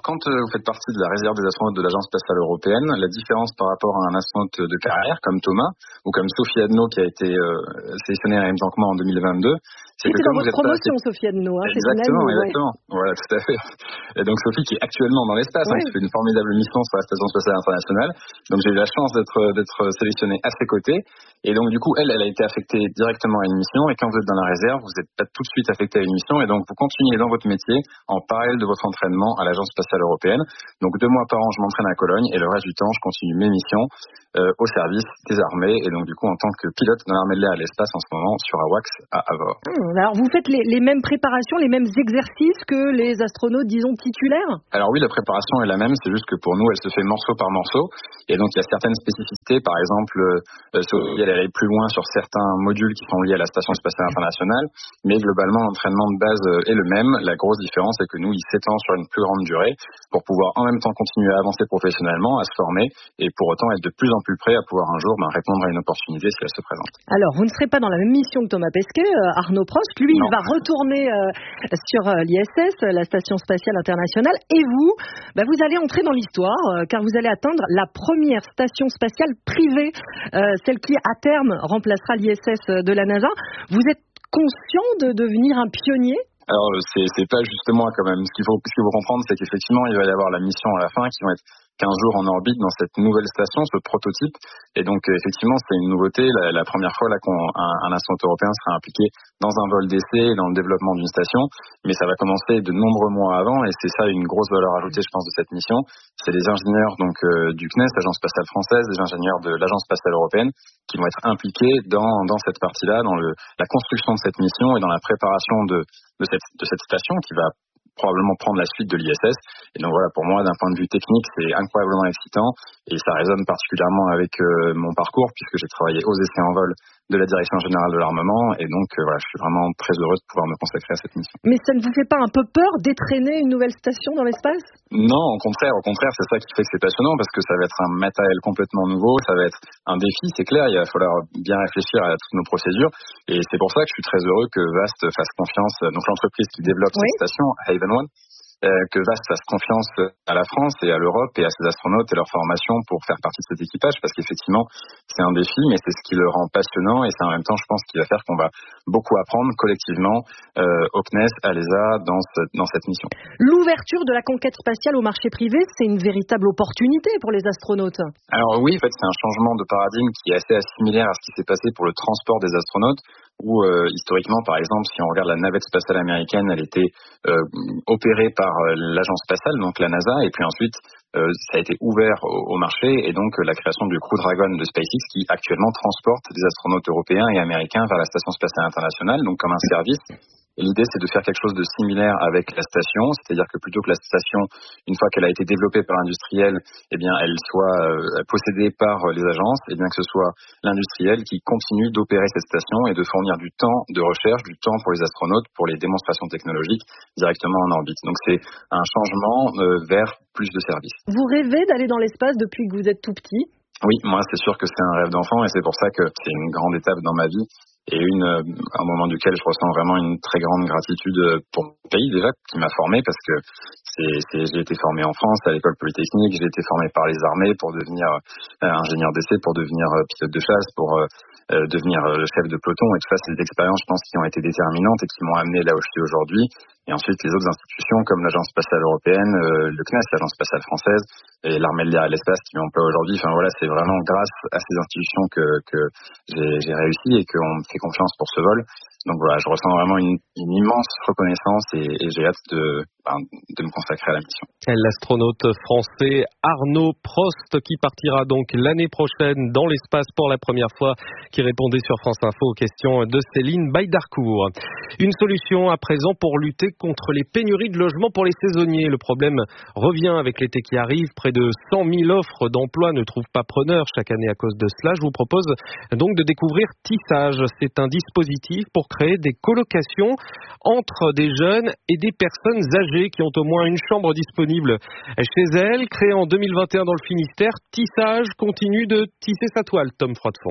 quand euh, vous faites partie de la réserve des astronautes de l'Agence spatiale européenne, la différence par rapport à un astronaute de carrière comme Thomas ou comme Sophie Adno qui a été euh, sélectionnée en même temps que moi en deux mille vingt-deux, c'est que comme vous êtes promotion, assez... Sophie Adno, hein, exactement, c'est exactement, ouais. Voilà, tout à fait. Et donc Sophie qui est actuellement dans l'espace, ouais. hein, qui fait une formidable mission sur la Station spatiale internationale. Donc j'ai eu la chance d'être d'être sélectionnée à ses côtés. Et donc du coup, elle, elle a été affectée directement à une mission. Et quand vous êtes dans la réserve, vous n'êtes pas tout de suite affecté à une mission. Et donc vous continuez dans votre métier en parallèle de votre entraînement à l'Agence spatiale européenne. Donc deux mois par an, je m'entraîne à Cologne et le reste du temps, je continue mes missions euh, au service des armées. Et donc du coup, en tant que pilote dans l'armée de l'air à l'espace en ce moment sur AWACS à Avord. Mmh, alors vous faites les, les mêmes préparations, les mêmes exercices que les astronautes, disons, titulaires? Alors oui, la préparation est la même. C'est juste que pour nous, elle se fait morceau par morceau. Et donc il y a certaines spécificités. Par exemple, euh, Sophie, elle aller plus loin sur certains modules qui sont liés à la Station spatiale internationale, mais globalement l'entraînement de base est le même. La grosse différence c'est que nous, il s'étend sur une plus grande durée pour pouvoir en même temps continuer à avancer professionnellement, à se former et pour autant être de plus en plus prêt à pouvoir un jour ben, répondre à une opportunité si elle se présente. Alors, vous ne serez pas dans la même mission que Thomas Pesquet, euh, Arnaud Prost. Lui, non. il va retourner euh, sur euh, l'I S S, la Station spatiale internationale, et vous, ben, vous allez entrer dans l'histoire euh, car vous allez atteindre la première station spatiale privée, euh, celle qui à terme remplacera l'I S S de la NASA. Vous êtes conscient de devenir un pionnier? Alors c'est c'est pas juste moi quand même. Ce qu'il faut ce qu'il faut comprendre, c'est qu'effectivement il va y avoir la mission à la fin qui va être quinze jours en orbite dans cette nouvelle station, ce prototype. Et donc effectivement c'est une nouveauté. La, la première fois là qu'un un astronaute européen sera impliqué dans un vol d'essai et dans le développement d'une station. Mais ça va commencer de nombreux mois avant et c'est ça une grosse valeur ajoutée je pense de cette mission. C'est les ingénieurs donc euh, du C N E S, l'Agence spatiale française, les ingénieurs de l'Agence spatiale européenne qui vont être impliqués dans dans cette partie-là, dans le la construction de cette mission et dans la préparation de de cette, de cette station qui va probablement prendre la suite de l'I S S. Et donc voilà, pour moi, d'un point de vue technique, c'est incroyablement excitant et ça résonne particulièrement avec euh, mon parcours puisque j'ai travaillé aux essais en vol de la Direction générale de l'armement et donc euh, voilà, je suis vraiment très heureux de pouvoir me consacrer à cette mission. Mais ça ne vous fait pas un peu peur d'étraîner une nouvelle station dans l'espace? Non, au contraire, au contraire, c'est ça qui fait que c'est passionnant parce que ça va être un matériel complètement nouveau, ça va être un défi, c'est clair, il va falloir bien réfléchir à toutes nos procédures et c'est pour ça que je suis très heureux que VAST fasse confiance, donc l'entreprise qui développe oui. cette station, Haven One, que VAST fasse confiance à la France et à l'Europe et à ses astronautes et leur formation pour faire partie de cet équipage parce qu'effectivement c'est un défi mais c'est ce qui le rend passionnant et c'est en même temps je pense qu'il va faire qu'on va beaucoup apprendre collectivement euh, au C N E S, à l'E S A dans, ce, dans cette mission. L'ouverture de la conquête spatiale au marché privé, c'est une véritable opportunité pour les astronautes. Alors oui, en fait c'est un changement de paradigme qui est assez similaire à ce qui s'est passé pour le transport des astronautes où euh, historiquement, par exemple, si on regarde la navette spatiale américaine, elle était euh, opérée par euh, l'agence spatiale, donc la NASA, et puis ensuite euh, ça a été ouvert au, au marché, et donc euh, la création du Crew Dragon de SpaceX, qui actuellement transporte des astronautes européens et américains vers la Station spatiale internationale, donc comme un service. Et l'idée, c'est de faire quelque chose de similaire avec la station, c'est-à-dire que plutôt que la station, une fois qu'elle a été développée par l'industriel, eh bien, elle soit euh, possédée par euh, les agences, et bien que ce soit l'industriel qui continue d'opérer cette station et de fournir du temps de recherche, du temps pour les astronautes, pour les démonstrations technologiques directement en orbite. Donc, c'est un changement euh, vers plus de services. Vous rêvez d'aller dans l'espace depuis que vous êtes tout petit? Oui, moi, c'est sûr que c'est un rêve d'enfant, et c'est pour ça que c'est une grande étape dans ma vie. Et une, un moment duquel je ressens vraiment une très grande gratitude pour mon pays déjà, qui m'a formé parce que c'est, c'est, j'ai été formé en France à l'école polytechnique, j'ai été formé par les armées pour devenir euh, ingénieur d'essai, pour devenir euh, pilote de chasse, pour euh, euh, devenir euh, chef de peloton. Et tout ça, c'est des expériences, je pense, qui ont été déterminantes et qui m'ont amené là où je suis aujourd'hui. Et ensuite, les autres institutions comme l'Agence spatiale européenne, euh, le C N E S, l'Agence spatiale française et l'armée de l'air à l'espace qui m'emploie aujourd'hui. Enfin voilà, c'est vraiment grâce à ces institutions que, que j'ai, j'ai réussi et qu'on me fait confiance pour ce vol. Donc voilà, je ressens vraiment une, une immense reconnaissance et, et j'ai hâte de, ben, de me consacrer à la mission. L'astronaute français Arnaud Prost qui partira donc l'année prochaine dans l'espace pour la première fois, qui répondait sur France Info aux questions de Céline Baïdarcourt. Une solution à présent pour lutter contre les pénuries de logements pour les saisonniers. Le problème revient avec l'été qui arrive. Près de cent mille offres d'emploi ne trouvent pas preneur chaque année à cause de cela. Je vous propose donc de découvrir Tissage. C'est un dispositif pour créer des colocations entre des jeunes et des personnes âgées qui ont au moins une chambre disponible chez elles. Créé en deux mille vingt et un dans le Finistère, Tissage continue de tisser sa toile. Tom Froidefond.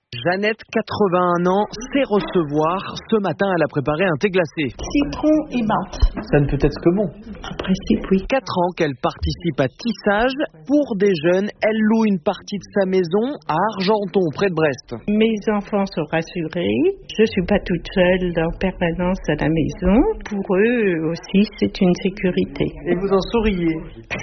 Jeannette, quatre-vingt-un ans, sait recevoir. Ce matin, elle a préparé un thé glacé. Citron et menthe. Ça ne peut être que bon. En principe, oui. Quatre ans qu'elle participe à Tissage. Pour des jeunes, elle loue une partie de sa maison à Argenton, près de Brest. Mes enfants sont rassurés. Je ne suis pas toute seule en permanence à la maison. Pour eux aussi, c'est une sécurité. Et vous en souriez?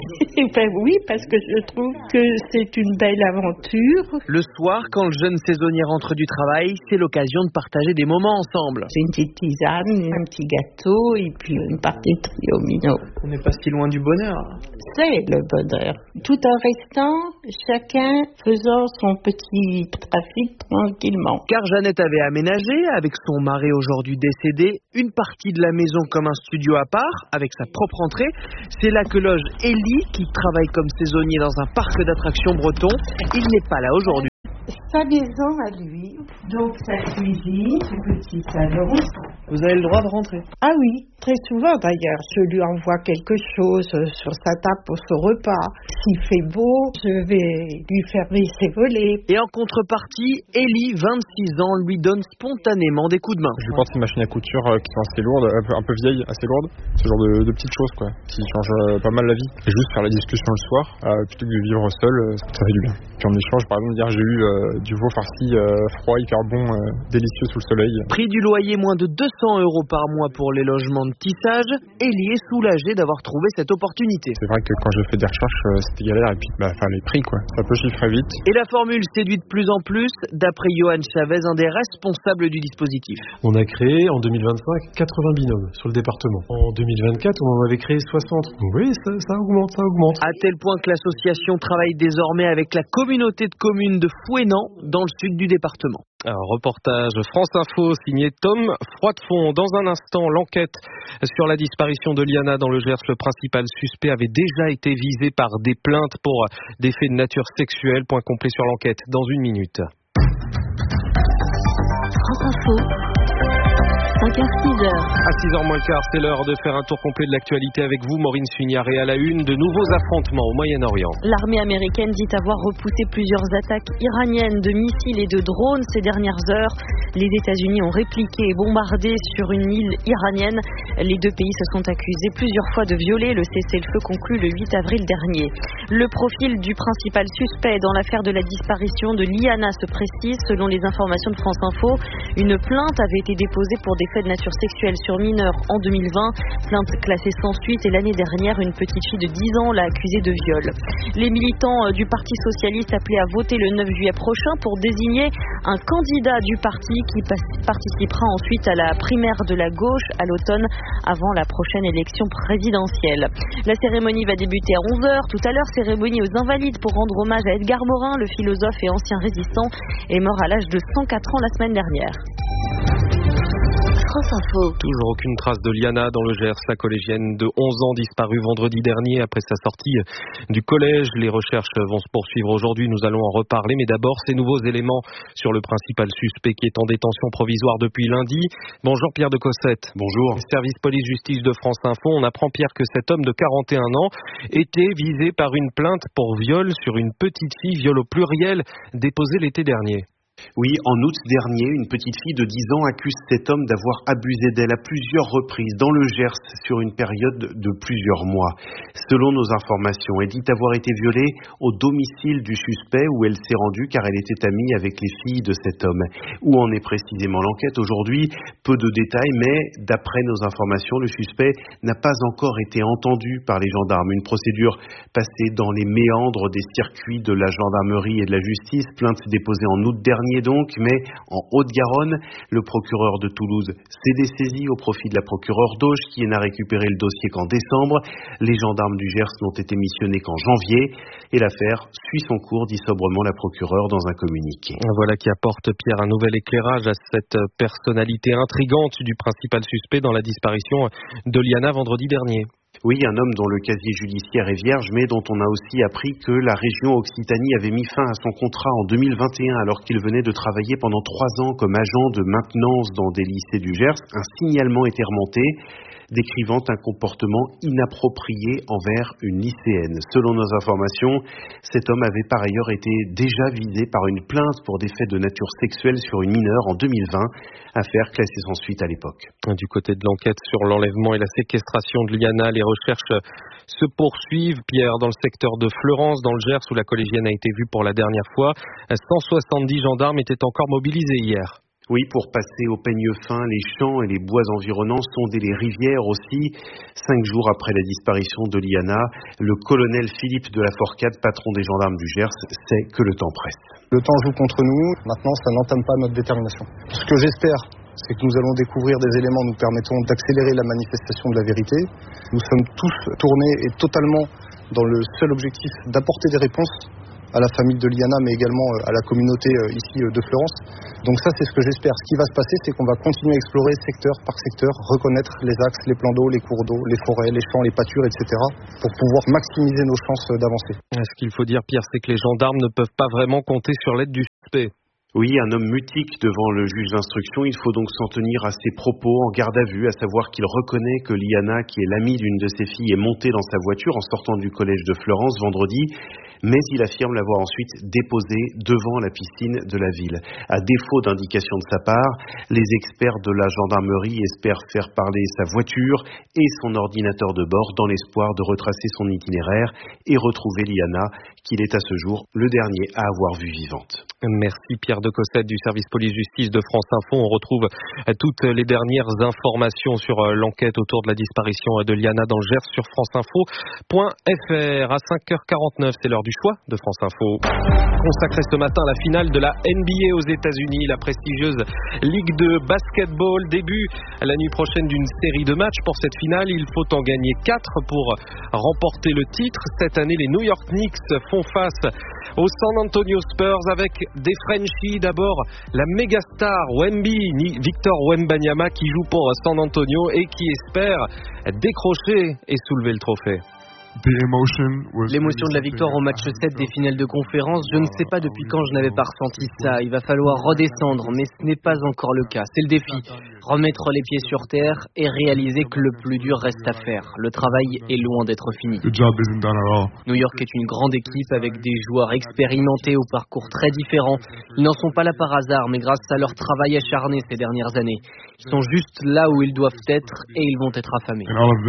Ben oui, parce que je trouve que c'est une belle aventure. Le soir, quand le jeune saisonnier rentre du travail, c'est l'occasion de partager des moments ensemble. C'est une petite tisane, un petit gâteau et puis une partie de triomino. On n'est pas si loin du bonheur. C'est le bonheur. Tout en restant, chacun faisant son petit trafic tranquillement. Car Jeannette avait aménagé, avec son mari aujourd'hui décédé, une partie de la maison comme un studio à part, avec sa propre entrée. C'est là que loge Élie, qui travaille comme saisonnier dans un parc d'attractions breton. Il n'est pas là aujourd'hui. Sa maison à lui, donc sa cuisine, son petit salon. Vous avez le droit de rentrer? Ah oui, très souvent d'ailleurs. Je lui envoie quelque chose sur sa table pour ce repas. S'il fait beau, je vais lui fermer ses volets. Et en contrepartie, Élie, vingt-six ans, lui donne spontanément des coups de main. Je lui porte une machine à couture euh, qui sont assez lourde, un peu, un peu vieille, assez lourde. Ce genre de, de petites choses quoi, qui changent euh, pas mal la vie. Et juste faire la discussion le soir, euh, plutôt que de vivre seul, euh, ça fait du bien. Puis en échange, par exemple, dire j'ai eu euh, du veau farci euh, froid, hyper bon, euh, délicieux sous le soleil. Prix du loyer, moins de deux cents euros par mois pour les logements de Tissage. Élie est soulagé d'avoir trouvé cette opportunité. C'est vrai que quand j'ai fait des recherches, euh, c'était galère et puis bah, enfin, les prix quoi, ça peut chiffrer vite. Et la formule séduit de plus en plus, d'après Johan Chavez, un des responsables du dispositif. On a créé en deux mille vingt-cinq quatre-vingts binômes sur le département. En deux mille vingt-quatre, on en avait créé soixante. Donc oui, ça, ça augmente, ça augmente. À tel point que l'association travaille désormais avec la communauté de communes de Fouesnant, dans le sud du département. Un reportage France Info signé Tom Froidefond. Dans un instant, l'enquête sur la disparition de Liana dans le Gers. Le principal suspect avait déjà été visé par des plaintes pour des faits de nature sexuelle. Point complet sur l'enquête dans une minute. France Info. cinq heures six heures. À six heures moins le quart, c'est l'heure de faire un tour complet de l'actualité avec vous, Maureen Sugnard. Et à la une, de nouveaux affrontements au Moyen-Orient. L'armée américaine dit avoir repoussé plusieurs attaques iraniennes de missiles et de drones ces dernières heures. Les États-Unis ont répliqué et bombardé sur une île iranienne. Les deux pays se sont accusés plusieurs fois de violer le cessez-le-feu conclu le huit avril dernier. Le profil du principal suspect dans l'affaire de la disparition de Liana se précise. Selon les informations de France Info, une plainte avait été déposée pour des faits de nature sexuelle sur mineurs en deux mille vingt. Plainte classée sans suite et l'année dernière, une petite fille de dix ans l'a accusée de viol. Les militants du Parti Socialiste appelaient à voter le neuf juillet prochain pour désigner un candidat du parti qui participera ensuite à la primaire de la gauche à l'automne avant la prochaine élection présidentielle. La cérémonie va débuter à onze heures. Tout à l'heure, cérémonie aux Invalides pour rendre hommage à Edgar Morin, le philosophe et ancien résistant, est mort à l'âge de cent quatre ans la semaine dernière. France Info. Toujours aucune trace de Liana dans le Gers, la collégienne de onze ans disparue vendredi dernier après sa sortie du collège. Les recherches vont se poursuivre aujourd'hui, nous allons en reparler, mais d'abord ces nouveaux éléments sur le principal suspect qui est en détention provisoire depuis lundi. Bonjour Pierre de Cossette. Bonjour. Service police-justice de France Info, on apprend Pierre que cet homme de quarante et un ans était visé par une plainte pour viol sur une petite fille, viol au pluriel, déposé l'été dernier. Oui, en août dernier, une petite fille de dix ans accuse cet homme d'avoir abusé d'elle à plusieurs reprises dans le Gers sur une période de plusieurs mois. Selon nos informations, elle dit avoir été violée au domicile du suspect où elle s'est rendue car elle était amie avec les filles de cet homme. Où en est précisément l'enquête aujourd'hui? Peu de détails, mais d'après nos informations, le suspect n'a pas encore été entendu par les gendarmes. Une procédure passée dans les méandres des circuits de la gendarmerie et de la justice, plainte déposée en août dernier donc, mais en Haute-Garonne, le procureur de Toulouse s'est dessaisi au profit de la procureure d'Auch qui n'a récupéré le dossier qu'en décembre. Les gendarmes du Gers n'ont été missionnés qu'en janvier et l'affaire suit son cours, dit sobrement la procureure dans un communiqué. Voilà qui apporte, Pierre, un nouvel éclairage à cette personnalité intrigante du principal suspect dans la disparition de Liana vendredi dernier. Oui, un homme dont le casier judiciaire est vierge, mais dont on a aussi appris que la région Occitanie avait mis fin à son contrat en deux mille vingt et un alors qu'il venait de travailler pendant trois ans comme agent de maintenance dans des lycées du Gers. Un signalement était remonté. décrivant un comportement inapproprié envers une lycéenne. Selon nos informations, cet homme avait par ailleurs été déjà visé par une plainte pour des faits de nature sexuelle sur une mineure en deux mille vingt, affaire classée sans suite à l'époque. Du côté de l'enquête sur l'enlèvement et la séquestration de Liana, les recherches se poursuivent. Pierre, dans le secteur de Fleurance, dans le Gers, où la collégienne a été vue pour la dernière fois, cent soixante-dix gendarmes étaient encore mobilisés hier. Oui, pour passer au peigne fin, les champs et les bois environnants, sonder les rivières aussi. Cinq jours après la disparition de Liana, le colonel Philippe de la Forcade, patron des gendarmes du Gers, sait que le temps presse. Le temps joue contre nous. Maintenant, ça n'entame pas notre détermination. Ce que j'espère, c'est que nous allons découvrir des éléments nous permettant d'accélérer la manifestation de la vérité. Nous sommes tous tournés et totalement dans le seul objectif d'apporter des réponses à la famille de Liana, mais également à la communauté ici de Fleurance. Donc ça, c'est ce que j'espère. Ce qui va se passer, c'est qu'on va continuer à explorer secteur par secteur, reconnaître les axes, les plans d'eau, les cours d'eau, les forêts, les champs, les pâtures, et cetera, pour pouvoir maximiser nos chances d'avancer. Ce qu'il faut dire, Pierre, c'est que les gendarmes ne peuvent pas vraiment compter sur l'aide du suspect. Oui, un homme mutique devant le juge d'instruction. Il faut donc s'en tenir à ses propos en garde à vue, à savoir qu'il reconnaît que Liana, qui est l'amie d'une de ses filles, est montée dans sa voiture en sortant du collège de Fleurance vendredi, mais il affirme l'avoir ensuite déposée devant la piscine de la ville. À défaut d'indication de sa part, les experts de la gendarmerie espèrent faire parler sa voiture et son ordinateur de bord dans l'espoir de retracer son itinéraire et retrouver Liana, qu'il est à ce jour le dernier à avoir vue vivante. Merci Pierre de Cossette du service police-justice de France Info. On retrouve toutes les dernières informations sur l'enquête autour de la disparition de Liana dans le Gers sur franceinfo point f r. À cinq heures quarante-neuf, c'est l'heure du choix de France Info. Consacré ce matin à la finale de la N B A aux États-Unis, la prestigieuse Ligue de basketball. Début la nuit prochaine d'une série de matchs. Pour cette finale, il faut en gagner quatre pour remporter le titre. Cette année, les New York Knicks font face aux San Antonio Spurs avec des Frenchies. D'abord, la méga star Wemby, Victor Wembanyama, qui joue pour San Antonio et qui espère décrocher et soulever le trophée. L'émotion de la victoire au match sept des finales de conférence, je ne sais pas depuis quand je n'avais pas ressenti ça. Il va falloir redescendre, mais ce n'est pas encore le cas. C'est le défi. Remettre les pieds sur terre et réaliser que le plus dur reste à faire. Le travail est loin d'être fini. New York est une grande équipe avec des joueurs expérimentés au parcours très différents. Ils n'en sont pas là par hasard, mais grâce à leur travail acharné ces dernières années. Ils sont juste là où ils doivent être et ils vont être affamés.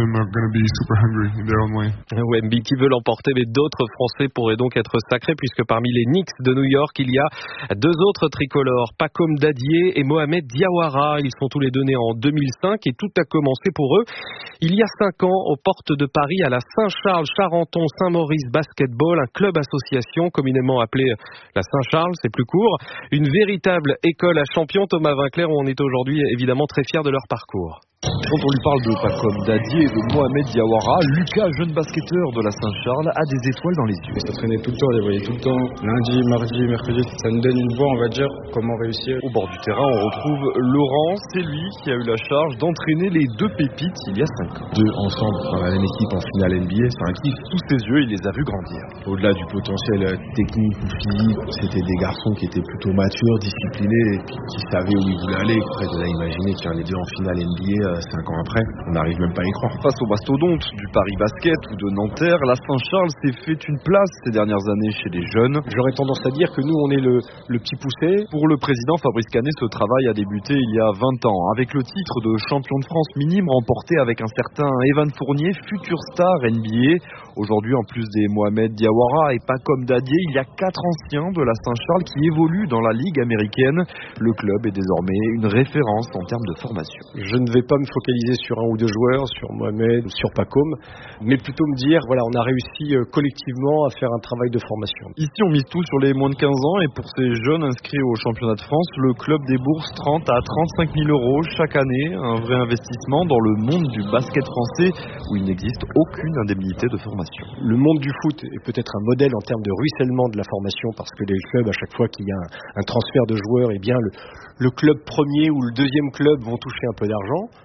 Wemby qui veut l'emporter, mais d'autres Français pourraient donc être sacrés, puisque parmi les Knicks de New York, il y a deux autres tricolores, Pacome Dadié et Mohamed Diawara. Ils sont tous les deux nés en deux mille cinq et tout a commencé pour eux il y a cinq ans aux portes de Paris à la Saint-Charles-Charenton-Saint-Maurice Basketball, un club association communément appelé la Saint-Charles, c'est plus court, une véritable école à champions. Thomas Vinclair, où on est aujourd'hui évidemment très fiers de leur parcours. Quand on lui parle de Pacome Dadié et de Mohamed Diawara, Lucas, jeune basketteur de la Saint-Charles, a des étoiles dans les yeux. On s'entraînait tout le temps, on les voyait tout le temps, lundi, mardi, mercredi. Ça nous donne une voie, on va dire, comment réussir. Au bord du terrain, on retrouve Laurent. C'est lui qui a eu la charge d'entraîner les deux pépites il y a cinq ans. Deux ensemble dans la même équipe en finale N B A, c'est un kiff. Sous ses yeux, il les a vus grandir. Au-delà du potentiel technique ou physique, c'était des garçons qui étaient plutôt matures, disciplinés et qui, qui savaient où ils voulaient aller. Après, de là, imaginer qu'il y en ait deux en finale N B A cinq ans après. On n'arrive même pas à y croire. Face aux mastodontes du Paris Basket ou de Nanterre, la Saint-Charles s'est fait une place ces dernières années chez les jeunes. J'aurais tendance à dire que nous, on est le, le petit poussé. Pour le président Fabrice Canet, ce travail a débuté il y a vingt ans, avec le titre de champion de France minime remporté avec un certain Evan Fournier, futur star N B A. Aujourd'hui, en plus des Mohamed Diawara et Pacome Dadié, il y a quatre anciens de la Saint-Charles qui évoluent dans la Ligue américaine. Le club est désormais une référence en termes de formation. Je ne vais pas me focaliser sur un ou deux joueurs, sur Mohamed ou sur Pacome, mais plutôt me dire, voilà, on a réussi euh, collectivement à faire un travail de formation. Ici, on mise tout sur les moins de quinze ans et pour ces jeunes inscrits au championnat de France, le club débourse trente à trente-cinq mille euros chaque année, un vrai investissement dans le monde du basket français où il n'existe aucune indemnité de formation. Le monde du foot est peut-être un modèle en termes de ruissellement de la formation parce que les clubs, à chaque fois qu'il y a un, un transfert de joueurs, eh bien le, le club premier ou le deuxième club vont toucher un peu d'argent.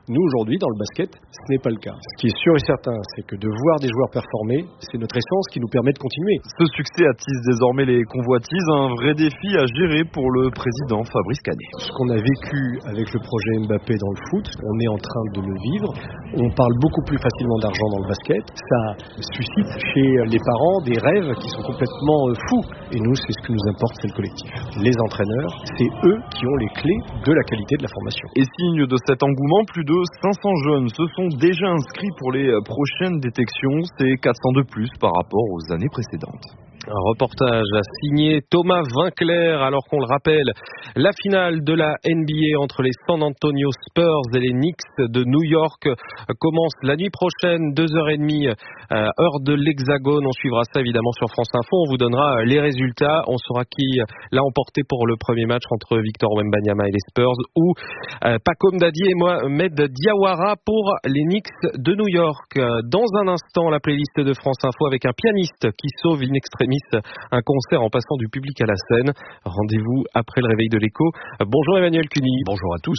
Nous, aujourd'hui, dans le basket, ce n'est pas le cas. Ce qui est sûr et certain, c'est que de voir des joueurs performer, c'est notre essence qui nous permet de continuer. Ce succès attise désormais les convoitises, un vrai défi à gérer pour le président Fabrice Canet. Ce qu'on a vécu avec le projet Mbappé dans le foot, on est en train de le vivre. On parle beaucoup plus facilement d'argent dans le basket. Ça suscite chez les parents des rêves qui sont complètement fous. Et nous, c'est ce qui nous importe, c'est le collectif. Les entraîneurs, c'est eux qui ont les clés de la qualité de la formation. Et signe de cet engouement, plus de cinq cents jeunes se sont déjà inscrits pour les prochaines détections. C'est quatre cents de plus par rapport aux années précédentes. Un reportage signé Thomas Vinclair, alors qu'on le rappelle, la finale de la N B A entre les San Antonio Spurs et les Knicks de New York commence la nuit prochaine, deux heures trente, euh, heure de l'Hexagone. On suivra ça évidemment sur France Info, on vous donnera les résultats, on saura qui l'a emporté pour le premier match entre Victor Wembanyama et les Spurs ou euh, Paco Mdadi et Mohamed Diawara pour les Knicks de New York. Dans un instant, la playlist de France Info avec un pianiste qui sauve in extremis un concert en passant du public à la scène. Rendez-vous après le réveil de l'écho. Bonjour Emmanuel Cuny. Bonjour à tous.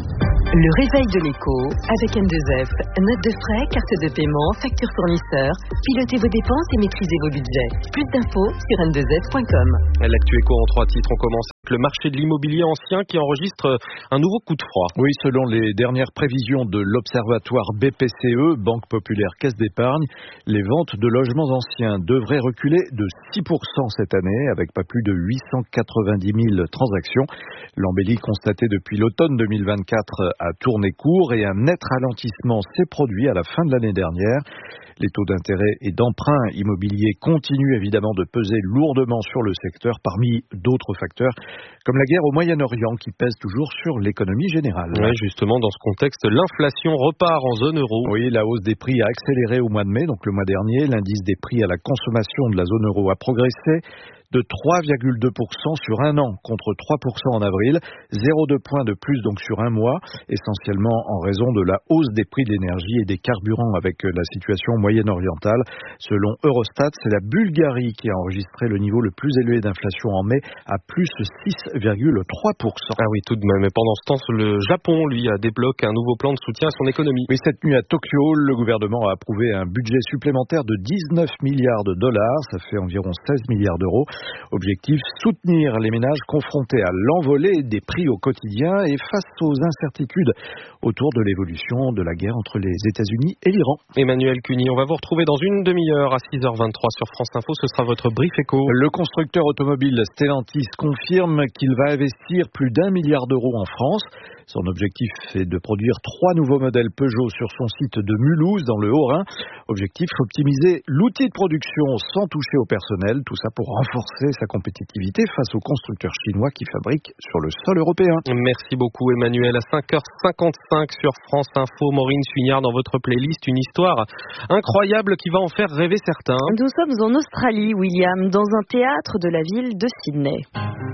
Le réveil de l'écho avec M deux F. Note de frais, carte de paiement, facture fournisseur. Pilotez vos dépenses et maîtrisez vos budgets. Plus d'infos sur m deux f point com. L'actu écho en trois titres. On commence avec le marché de l'immobilier ancien qui enregistre un nouveau coup de froid. Oui, selon les dernières prévisions de l'observatoire B P C E, Banque Populaire Caisse d'Épargne, les ventes de logements anciens devraient reculer de six pour cent cette année, avec pas plus de huit cent quatre-vingt-dix mille transactions. L'embellie constatée depuis l'automne deux mille vingt-quatre a tourné court et un net ralentissement s'est produit à la fin de l'année dernière. Les taux d'intérêt et d'emprunt immobilier continuent évidemment de peser lourdement sur le secteur, parmi d'autres facteurs, comme la guerre au Moyen-Orient qui pèse toujours sur l'économie générale. Oui, justement, dans ce contexte, l'inflation repart en zone euro. Oui, la hausse des prix a accéléré au mois de mai, donc le mois dernier. L'indice des prix à la consommation de la zone euro a progressé de trois virgule deux pour cent sur un an contre trois pour cent en avril, zéro virgule deux points de plus donc sur un mois, essentiellement en raison de la hausse des prix de l'énergie et des carburants avec la situation moyenne-orientale. Selon Eurostat, c'est la Bulgarie qui a enregistré le niveau le plus élevé d'inflation en mai à plus six virgule trois pour cent. Ah oui, tout de même. Et pendant ce temps, le Japon, lui, a débloqué un nouveau plan de soutien à son économie. Oui, cette nuit à Tokyo, le gouvernement a approuvé un budget supplémentaire de dix-neuf milliards de dollars, ça fait environ seize milliards d'euros. Objectif, soutenir les ménages confrontés à l'envolée des prix au quotidien et face aux incertitudes autour de l'évolution de la guerre entre les États-Unis et l'Iran. Emmanuel Cuny, on va vous retrouver dans une demi-heure à six heures vingt-trois sur France Info. Ce sera votre brief éco. Le constructeur automobile Stellantis confirme qu'il va investir plus d'un milliard d'euros en France. Son objectif est de produire trois nouveaux modèles Peugeot sur son site de Mulhouse, dans le Haut-Rhin. Objectif, optimiser l'outil de production sans toucher au personnel. Tout ça pour renforcer sa compétitivité face aux constructeurs chinois qui fabriquent sur le sol européen. Merci beaucoup Emmanuel. À cinq heures cinquante-cinq sur France Info, Maureen Suignard dans votre playlist. Une histoire incroyable qui va en faire rêver certains. Nous sommes en Australie, William, dans un théâtre de la ville de Sydney.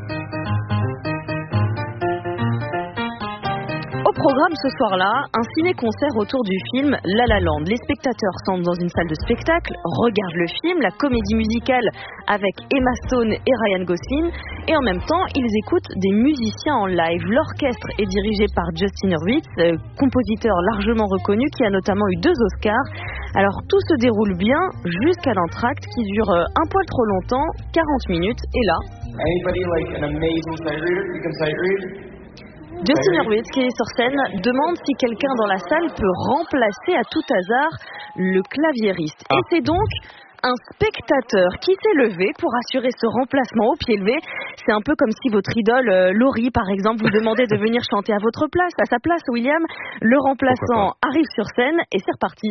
Au programme ce soir-là, un ciné-concert autour du film La La Land. Les spectateurs s'entrent dans une salle de spectacle, regardent le film, la comédie musicale avec Emma Stone et Ryan Gosling, et en même temps, ils écoutent des musiciens en live. L'orchestre est dirigé par Justin Hurwitz, compositeur largement reconnu qui a notamment eu deux Oscars. Alors tout se déroule bien jusqu'à l'entracte qui dure un poil trop longtemps, quarante minutes, et là... Anybody like an amazing sight reader? You can sight read? Justin Hurwitz, qui est sur scène, demande si quelqu'un dans la salle peut remplacer à tout hasard le claviériste. Ah. Et c'est donc un spectateur qui s'est levé pour assurer ce remplacement au pied levé. C'est un peu comme si votre idole, euh, Laurie par exemple, vous demandait de venir chanter à votre place, à sa place, William. Le remplaçant arrive sur scène et c'est reparti.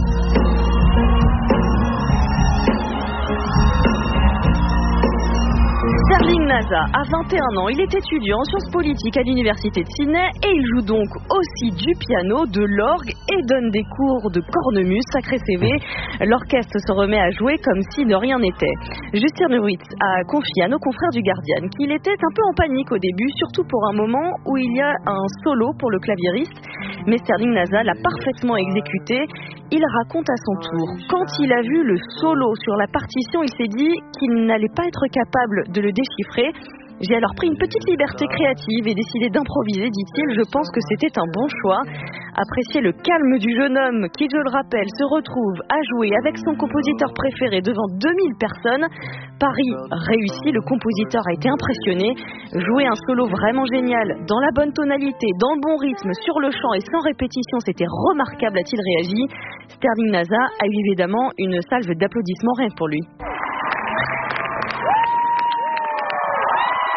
Sterling Nasa a vingt et un ans, il est étudiant en sciences politiques à l'université de Sydney et il joue donc aussi du piano, de l'orgue et donne des cours de cornemuse, sacré C V. L'orchestre se remet à jouer comme si de rien n'était. Justin Hurwitz a confié à nos confrères du Guardian qu'il était un peu en panique au début, surtout pour un moment où il y a un solo pour le claviériste, mais Sterling Nasa l'a parfaitement exécuté. Il raconte à son tour, quand il a vu le solo sur la partition, il s'est dit qu'il n'allait pas être capable de le déchiffrer. J'ai alors pris une petite liberté créative et décidé d'improviser, dit-il. Je pense que c'était un bon choix. Appréciez le calme du jeune homme qui, je le rappelle, se retrouve à jouer avec son compositeur préféré devant deux mille personnes. Pari réussi, le compositeur a été impressionné. Jouer un solo vraiment génial, dans la bonne tonalité, dans le bon rythme, sur le chant et sans répétition, c'était remarquable, a-t-il réagi. Sterling Nasa a eu évidemment une salve d'applaudissements rien que pour lui.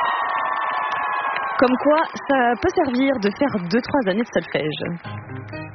Comme quoi, ça peut servir de faire deux trois années de solfège.